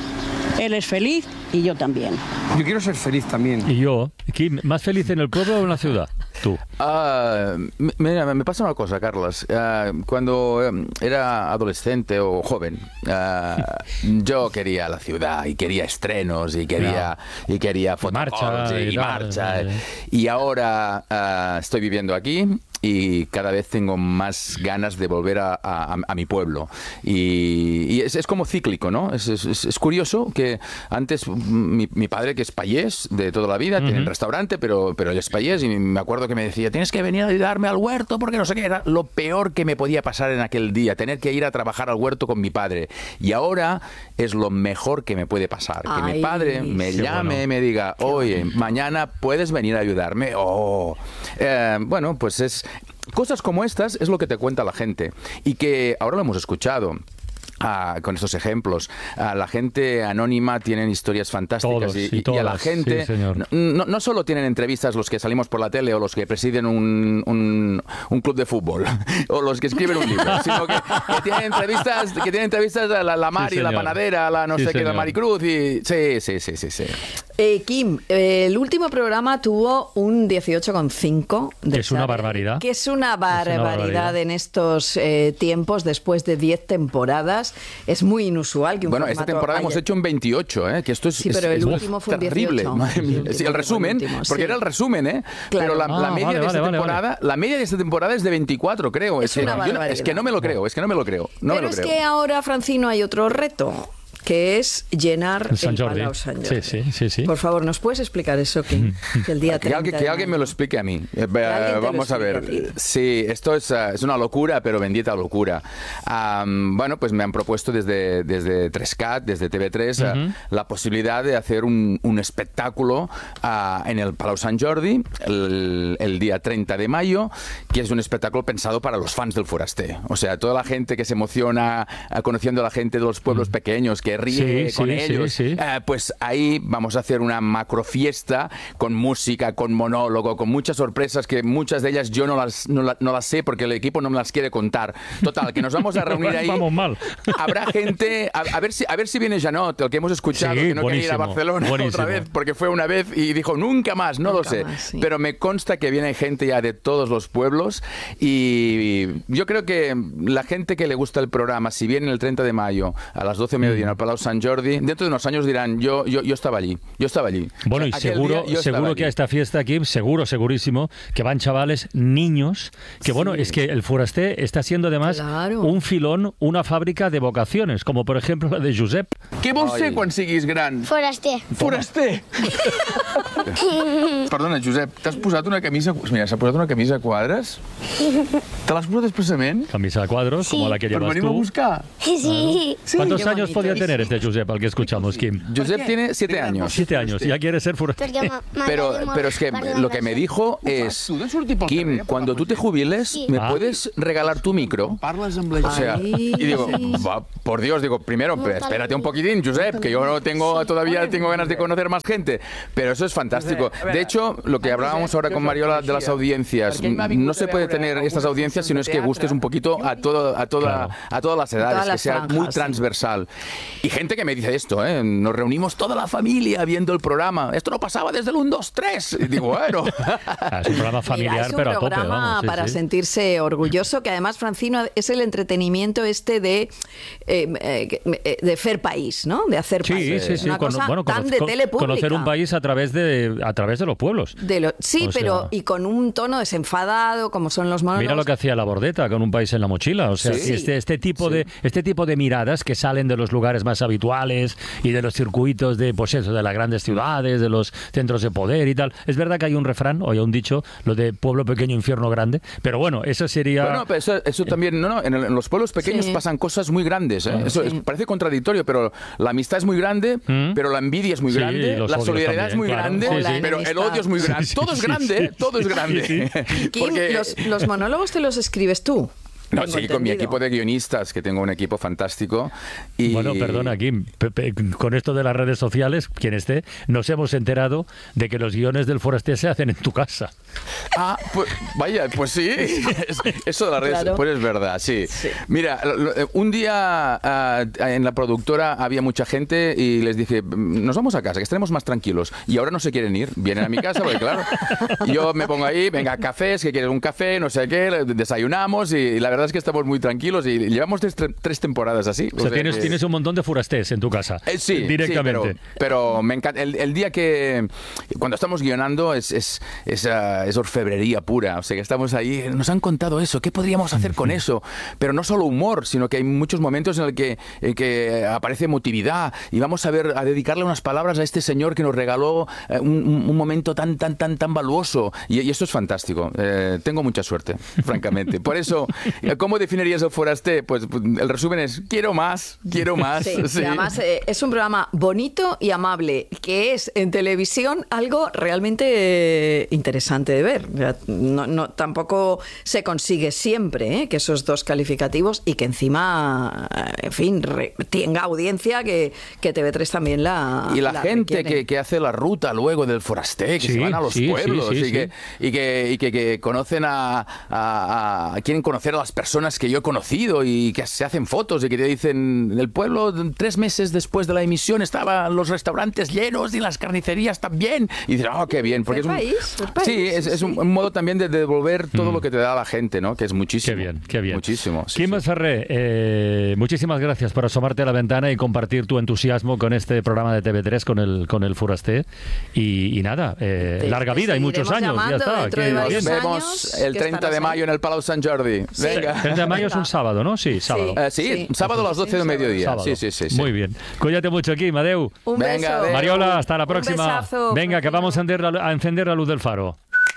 él es feliz y yo también.
Yo quiero ser feliz también.
Y yo, Kim, ¿más feliz en el pueblo o en la ciudad? Tú.
Ah, m- mira, me pasa una cosa, Carlos. Ah, cuando eh, era adolescente o joven, ah, yo quería la ciudad y quería estrenos y quería y quería
Marcha
fotocols y,
y
y
tal,
marcha.
eh.
Y ahora ah, estoy viviendo aquí y cada vez tengo más ganas de volver a, a- a mi pueblo. Y, y es, es como cíclico, ¿no? Es, es- es- es curioso que antes mi, mi padre, que es payés de toda la vida, tiene un
Ujú.
restaurante, pero, pero él es payés y me acuerdo que me decía, tienes que venir a ayudarme al huerto porque no sé qué. Era lo peor que me podía pasar en aquel día, tener que ir a trabajar al huerto con mi padre. Y ahora es lo mejor que me puede pasar, que
Ay,
mi padre me
qué
llame
bueno.
y me diga, oye, mañana puedes venir a ayudarme. Oh. Eh, bueno, pues es cosas como estas es lo que te cuenta la gente y que ahora lo hemos escuchado. Ah, con estos ejemplos, ah, la gente anónima tienen historias fantásticas.
Todos
y,
y
y- y a la
todas,
gente
sí, señor.
no, no, no solo tienen entrevistas los que salimos por la tele o los que presiden un, un, un club de fútbol o los que escriben un libro, sino que, que tienen entrevistas, que tienen entrevistas a la, la Mari,
Sí,
la
señor.
panadera, la no
Sí,
sé qué, la
señor.
Maricruz y sí, sí, sí, sí, sí.
Eh, Kim, eh, el último programa tuvo un dieciocho coma cinco.
Que es una barbaridad.
Que es una barbaridad,
barbaridad.
en estos eh, tiempos, después de diez temporadas. Es muy inusual que un
Bueno, esta
formato
temporada
haya-
hemos hecho un veintiocho, ¿eh? Que esto es,
Sí,
es-
pero el
es
último fue un
terrible.
dieciocho.
Madre mía.
El último
Sí, el
fue el
resumen,
último,
porque
sí.
era el resumen, ¿eh?
Claro.
Pero la, la
Ah,
media
vale,
de esta
vale, vale,
temporada, la media de esta temporada es de veinticuatro, creo.
Es
que,
una
yo no- es
barbaridad.
que no me lo creo, es que no me lo creo. No
Pero
me lo
es
creo.
que ahora, Francino, hay otro reto. que es llenar el
Sant Jordi.
Palau Sant Jordi.
Sí, sí, sí, sí.
Por favor, ¿nos puedes explicar eso, Kim? Que el día
Que
treinta
alguien,
de
que alguien me lo explique a mí. Eh,
alguien te lo
vamos a ver.
explique a ti.
Sí, esto es, uh, es una locura, pero bendita locura. Um, bueno, pues me han propuesto desde, desde tres cat, desde T V tres, uh,
Ujú.
la posibilidad de hacer un, un espectáculo uh, en el Palau Sant Jordi el, el día treinta de mayo, que es un espectáculo pensado para los fans del Foraster. O sea, toda la gente que se emociona uh, conociendo a la gente de los pueblos pequeños, que ríe
Sí,
con
sí,
ellos,
sí, sí.
Uh, pues ahí vamos a hacer una macro fiesta con música, con monólogo, con muchas sorpresas que muchas de ellas yo no las, no, la- no las sé porque el equipo no me las quiere contar. Total, que nos vamos a reunir ahí.
Vamos mal.
Habrá gente, a, a ver si a ver si viene Janot, el que hemos escuchado,
Sí,
que no quería ir a
buenísimo,
Barcelona
buenísimo.
otra vez porque fue una vez y dijo nunca más, no
Nunca
lo sé.
más, sí.
Pero me consta que viene gente ya de todos los pueblos y yo creo que la gente que le gusta el programa, si viene el treinta de mayo a las doce de mediodía en el Palau Sant Jordi, dentro de unos años dirán, yo, yo, yo estaba allí, yo estaba allí.
Bueno, y
Aquel
seguro,
día yo estaba
seguro
allí.
que a esta fiesta aquí, seguro, segurísimo, que van chavales, niños, que bueno, es que el Foraster está siendo además
Claro.
un filón, una fábrica de vocaciones, como por ejemplo la de Josep.
Què vols ser quan siguis gran?
Foraster.
Foraster! Perdona, Josep, t'has posat una camisa... Mira, s'ha posat una camisa a quadres? Te l'has posat expressament?
Camisa de cuadros, como la que
Per
llevas
venir a
tú.
buscar.
Sí.
¿Cuántos años podía tener este Josep al que escuchamos, Kim?
Josep tiene siete años.
Siete años, ya quiere ser Foraster.
Perquè ma-
Pero,
m'agrada molt
pero es que
parlar
lo que
de
me
això.
dijo es, Kim, cuando tú te jubiles, ¿me
Ah.
puedes regalar tu micro? O sea,
Ay,
y digo,
sí.
va, por Dios, digo, primero, pero espérate un poquitín, Josep, que yo no tengo, todavía tengo ganas de conocer más gente. Pero eso es fantástico. De hecho, lo que hablábamos ahora con Mariola de las audiencias, no se puede tener estas audiencias si no es que gustes un poquito a todo, a toda, a todas las edades,
Todas
que
las
sea
franjas,
muy
sí.
transversal. Y gente que me dice esto, ¿eh? Nos reunimos toda la familia viendo el programa. Esto no pasaba desde el uno, dos, tres. Y digo, bueno.
Ah, es un programa familiar,
Mira, es un
pero a tope,
programa
vamos. sí,
para
sí.
sentirse orgulloso, que además, Francino, es el entretenimiento este de eh, eh, de hacer país, ¿no? De hacer
Sí,
país.
sí, sí.
Una
Cono-
cosa
bueno,
tan
cono-
de
con-
tele pública.
conocer un país a través de a través de los pueblos.
De lo- sí,
O
pero
sea-
y con un tono desenfadado, como son los monólogos.
Mira lo que hacía la Bordeta con Un país en la mochila. O sea,
Sí.
este, este, tipo de, este tipo de miradas que salen de los lugares más habituales y de los circuitos de, pues eso, de las grandes ciudades, de los centros de poder y tal. Es verdad que hay un refrán, o hay un dicho, lo de pueblo pequeño, infierno grande. Pero bueno, eso sería...
Bueno, pero eso, eso también, no, no, en, el- en los pueblos pequeños
Sí.
pasan cosas muy grandes. ¿eh?
Claro.
Eso
Sí.
es- parece contradictorio, pero la amistad es muy grande,
¿Mm?
pero la envidia es muy
Sí,
grande,
los
la
odios
solidaridad es
también,
muy
claro.
grande,
Sí,
sí.
pero el
enemistad.
odio es muy grande.
Sí,
todo es
sí,
grande,
sí.
¿eh? Todo es grande.
Sí,
Kim,
Porque-
los, los monólogos te los escribes tú.
No,
Tengo
sí, con mi
entendido.
equipo de guionistas, que tengo un equipo fantástico. Y...
Bueno, perdona, Kim, Pepe, con esto de las redes sociales, quien esté, nos hemos enterado de que los guiones del Foraster se hacen en tu casa.
Ah, pues vaya, pues sí. Es- Eso de las redes,
Claro.
pues es verdad, sí. Mira, lo- lo- un día ah, en la productora había mucha gente y les dije, nos vamos a casa, que estaremos más tranquilos. Y ahora no se quieren ir, vienen a mi casa, porque claro, yo me pongo ahí, venga, cafés, que quieres un café, no sé qué, desayunamos y la verdad es que estamos muy tranquilos y llevamos tres, tres temporadas así.
O sea, tienes,
que-
tienes un montón de Forasters en tu casa.
Eh, sí,
directamente.
sí, pero, pero me encanta. El, el día que, cuando estamos guionando, es, es, es, ah, es orfebrería pura. O sea, que estamos ahí, nos han contado eso, ¿qué podríamos hacer con eso? Pero no solo humor, sino que hay muchos momentos en el que, en que aparece emotividad y vamos a ver, a dedicarle unas palabras a este señor que nos regaló eh, un, un- un momento tan, tan, tan, tan valuoso. Y, y eso es fantástico. Eh, tengo mucha suerte, francamente. Por eso, ¿cómo definirías el Foraster? Pues el resumen es, quiero más, quiero más.
Sí,
Sí.
y además eh, es un programa bonito y amable, que es en televisión algo realmente eh, interesante de ver. O sea, no, no, tampoco se consigue siempre, ¿eh? Que esos dos calificativos y que encima, eh, en fin, re- tenga audiencia que, que T V tres también la
Y la,
la
gente
requiere.
que, que hace la ruta luego del Foraster, que
Sí,
se van a los
sí, sí,
pueblos
sí,
y,
sí.
Que, y, que, y que- que conocen a, a- a- quieren conocer a las personas que yo he conocido y que se hacen fotos y que te dicen, el pueblo tres meses después de la emisión estaban los restaurantes llenos y las carnicerías también. Y dices, oh, qué bien. Porque es
Ser
un,
país, ser país,
sí, es,
sí,
es un,
sí.
un modo también de devolver todo lo que te da la gente, ¿no? Que es muchísimo.
Qué bien, qué bien.
Muchísimo. sí,
Kim
sí.
Ferrer, eh, muchísimas gracias por asomarte a la ventana y compartir tu entusiasmo con este programa de T V tres, con el, con el Foraster. Y, y nada, eh,
Te-
larga
te
vida y muchos
seguiremos
años. Ya
llamando
está.
dentro
qué
de varios
bien.
Nos
años,
vemos el
que
treinta de
estarás
mayo
ahí.
en el Palau Sant Jordi.
Sí.
Venga.
treinta de mayo es un sábado, ¿no? Sí, sábado.
Eh, sí, sí, sábado a las doce del mediodía.
Sábado.
Sí, sí, sí, sí.
Muy bien. Cuídate mucho aquí, Madeu.
Un
Venga,
beso.
Mariola, hasta la
Un
próxima.
besazo,
Venga, que vamos a encender, la, a encender la luz del faro.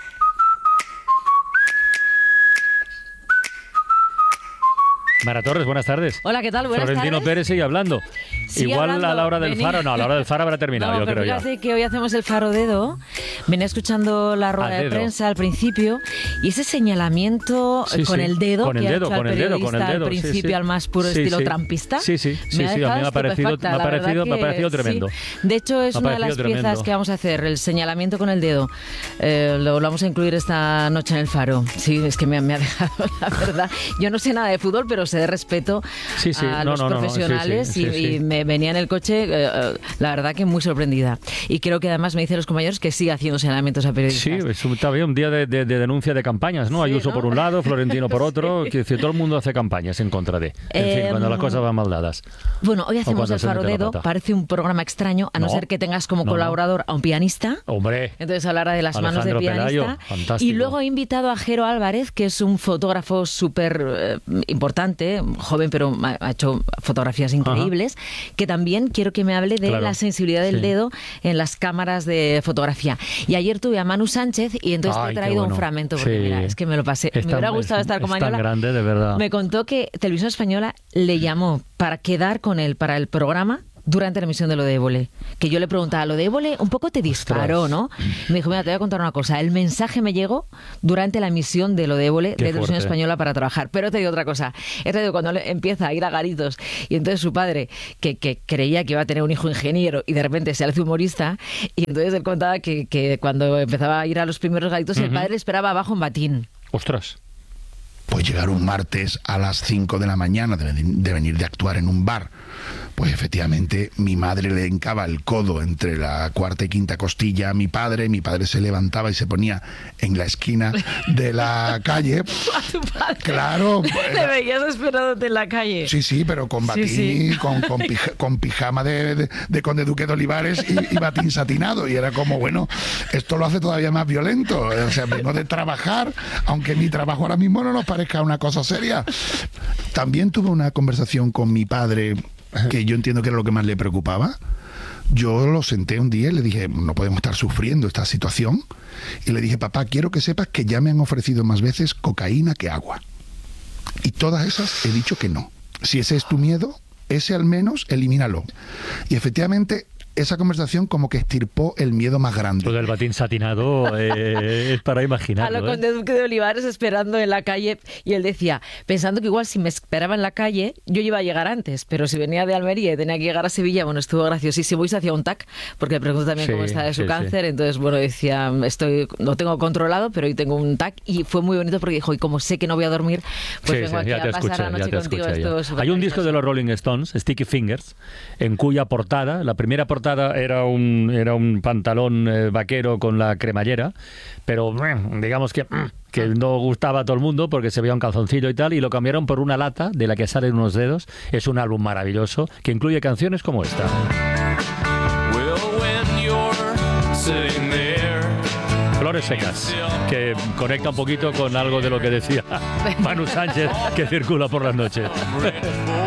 Mara Torres, buenas tardes.
Hola, ¿qué tal? Buenas
Florentino
tardes.
Pérez sigue hablando.
Sigue
Igual
hablando,
a la hora del
venía-
faro, no, a la hora del faro habrá terminado,
No,
yo
pero
creo ya.
fíjate que hoy hacemos el faro dedo. Venía escuchando la rueda
Al
de
dedo.
prensa al principio y ese señalamiento
Sí,
con
sí.
el dedo
Con el
que
dedo,
ha hecho
con
al
el dedo,
periodista
con el dedo,
al
sí,
principio
sí.
al más puro
Sí,
estilo
sí.
trampista.
Sí, sí, sí,
me ha
sí, a mí
dejado
me ha parecido-
estupefacta,
me ha
la
parecido-
verdad
me ha
que
parecido
sí.
tremendo.
De hecho, es
Me ha
una de las
parecido
piezas
tremendo.
que vamos a hacer, el señalamiento con el dedo. Eh, lo, lo vamos a incluir esta noche en el faro. Sí, es que me, me ha dejado, la verdad. Yo no sé nada de fútbol, pero sé de respeto
Sí, sí.
a
No,
los
no, no, no. Sí, sí,
profesionales
sí,
y,
sí.
y me venía en el coche, eh, eh, la verdad que muy sorprendida. Y creo que además me dicen los compañeros que sigue haciendo señalamientos a periodistas.
Sí, es un, está bien, un día de, de- de denuncia de campañas, ¿no? Ayuso por un lado, Florentino por otro, que decir, todo el mundo hace campañas en contra de. En fin,
Eh,
cuando las cosas van mal dadas.
Bueno, hoy
O
hacemos
cuando
el
se
Faro
mete la
Dedo.
pata.
Parece un programa extraño, a no,
No.
ser que tengas como
No, no.
colaborador a un pianista.
Hombre.
Entonces hablará de las manos
Alejandro
del pianista.
Pelayo, fantástico.
Y luego he invitado a Jero Álvarez, que es un fotógrafo súper eh, importante, joven, pero ha ha hecho fotografías increíbles, que también quiero que me hable de
Claro.
la sensibilidad del
Sí.
dedo en las cámaras de fotografía. Y ayer tuve a Manu Sánchez y entonces
Ay,
te he
qué
traído
bueno.
un fragmento, porque
Sí.
mira, es que me lo pasé.
Es
me
tan-
hubiera gustado
es-
estar con
es tan
Manuela.
grande, de verdad.
Me contó que Televisión Española le llamó para quedar con él para el programa durante la emisión de Lo de Évole. Que yo le preguntaba, Lo de Évole un poco te disparó, ¿no? Me dijo, mira, te voy a contar una cosa. El mensaje me llegó durante la emisión de Lo de Évole de
Qué
Televisión
fuerte.
Española para trabajar. Pero te digo otra cosa. He traído cuando le- empieza a ir a garitos y entonces su padre, que, que creía que iba a tener un hijo ingeniero y de repente se hace humorista, y entonces él contaba que, que cuando empezaba a ir a los primeros garitos, el
Ujú.
padre le esperaba abajo en batín.
Ostras.
Pues llegar un martes a las cinco de la mañana de, de venir de actuar en un bar, pues efectivamente mi madre le hincaba el codo entre la cuarta y quinta costilla a mi padre, mi padre se levantaba y se ponía en la esquina de la calle.
A tu padre.
Claro.
Le veías esperándote en la calle.
Sí, sí, pero con
Sí,
batín,
sí.
Con, con, pija- con pijama de, de, de Conde Duque de Olivares y, y batín satinado. Y era como, bueno, esto lo hace todavía más violento. O sea, vengo de trabajar, aunque mi trabajo ahora mismo no nos parezca una cosa seria. También tuve una conversación con mi padre que yo entiendo que era lo que más le preocupaba. Yo lo senté un día y le dije, no podemos estar sufriendo esta situación. Y le dije, papá, quiero que sepas que ya me han ofrecido más veces cocaína que agua. Y todas esas he dicho que no. Si ese es tu miedo, ese al menos elimínalo. Y efectivamente, esa conversación como que estirpó el miedo más grande.
Lo del batín satinado eh, es para
A
imaginarlo.
lo
¿eh?
Conde Duque de Olivares esperando en la calle y él decía, pensando que igual si me esperaba en la calle yo iba a llegar antes, pero si venía de Almería y tenía que llegar a Sevilla, bueno, estuvo graciosísimo y se hacía un tac, porque le preguntó también
Sí,
cómo está de su
sí,
cáncer, entonces bueno, decía, estoy lo tengo controlado, pero hoy tengo un tac y fue muy bonito porque dijo, y como sé que no voy a dormir, pues
Sí,
vengo
sí,
aquí
ya
a
te
pasar
escuché,
la
ya
noche
te
contigo.
escuché
Esto
ya.
es súper
Hay un
cariñoso.
disco de los Rolling Stones, Sticky Fingers, en cuya portada, la primera portada era un, era un pantalón eh, vaquero con la cremallera, pero mm, digamos que, mm, que no gustaba a todo el mundo porque se veía un calzoncillo y tal, y lo cambiaron por una lata de la que salen unos dedos. Es un álbum maravilloso que incluye canciones como esta. Flores secas, que conecta un poquito con algo de lo que decía Manu Sánchez, que circula por las noches.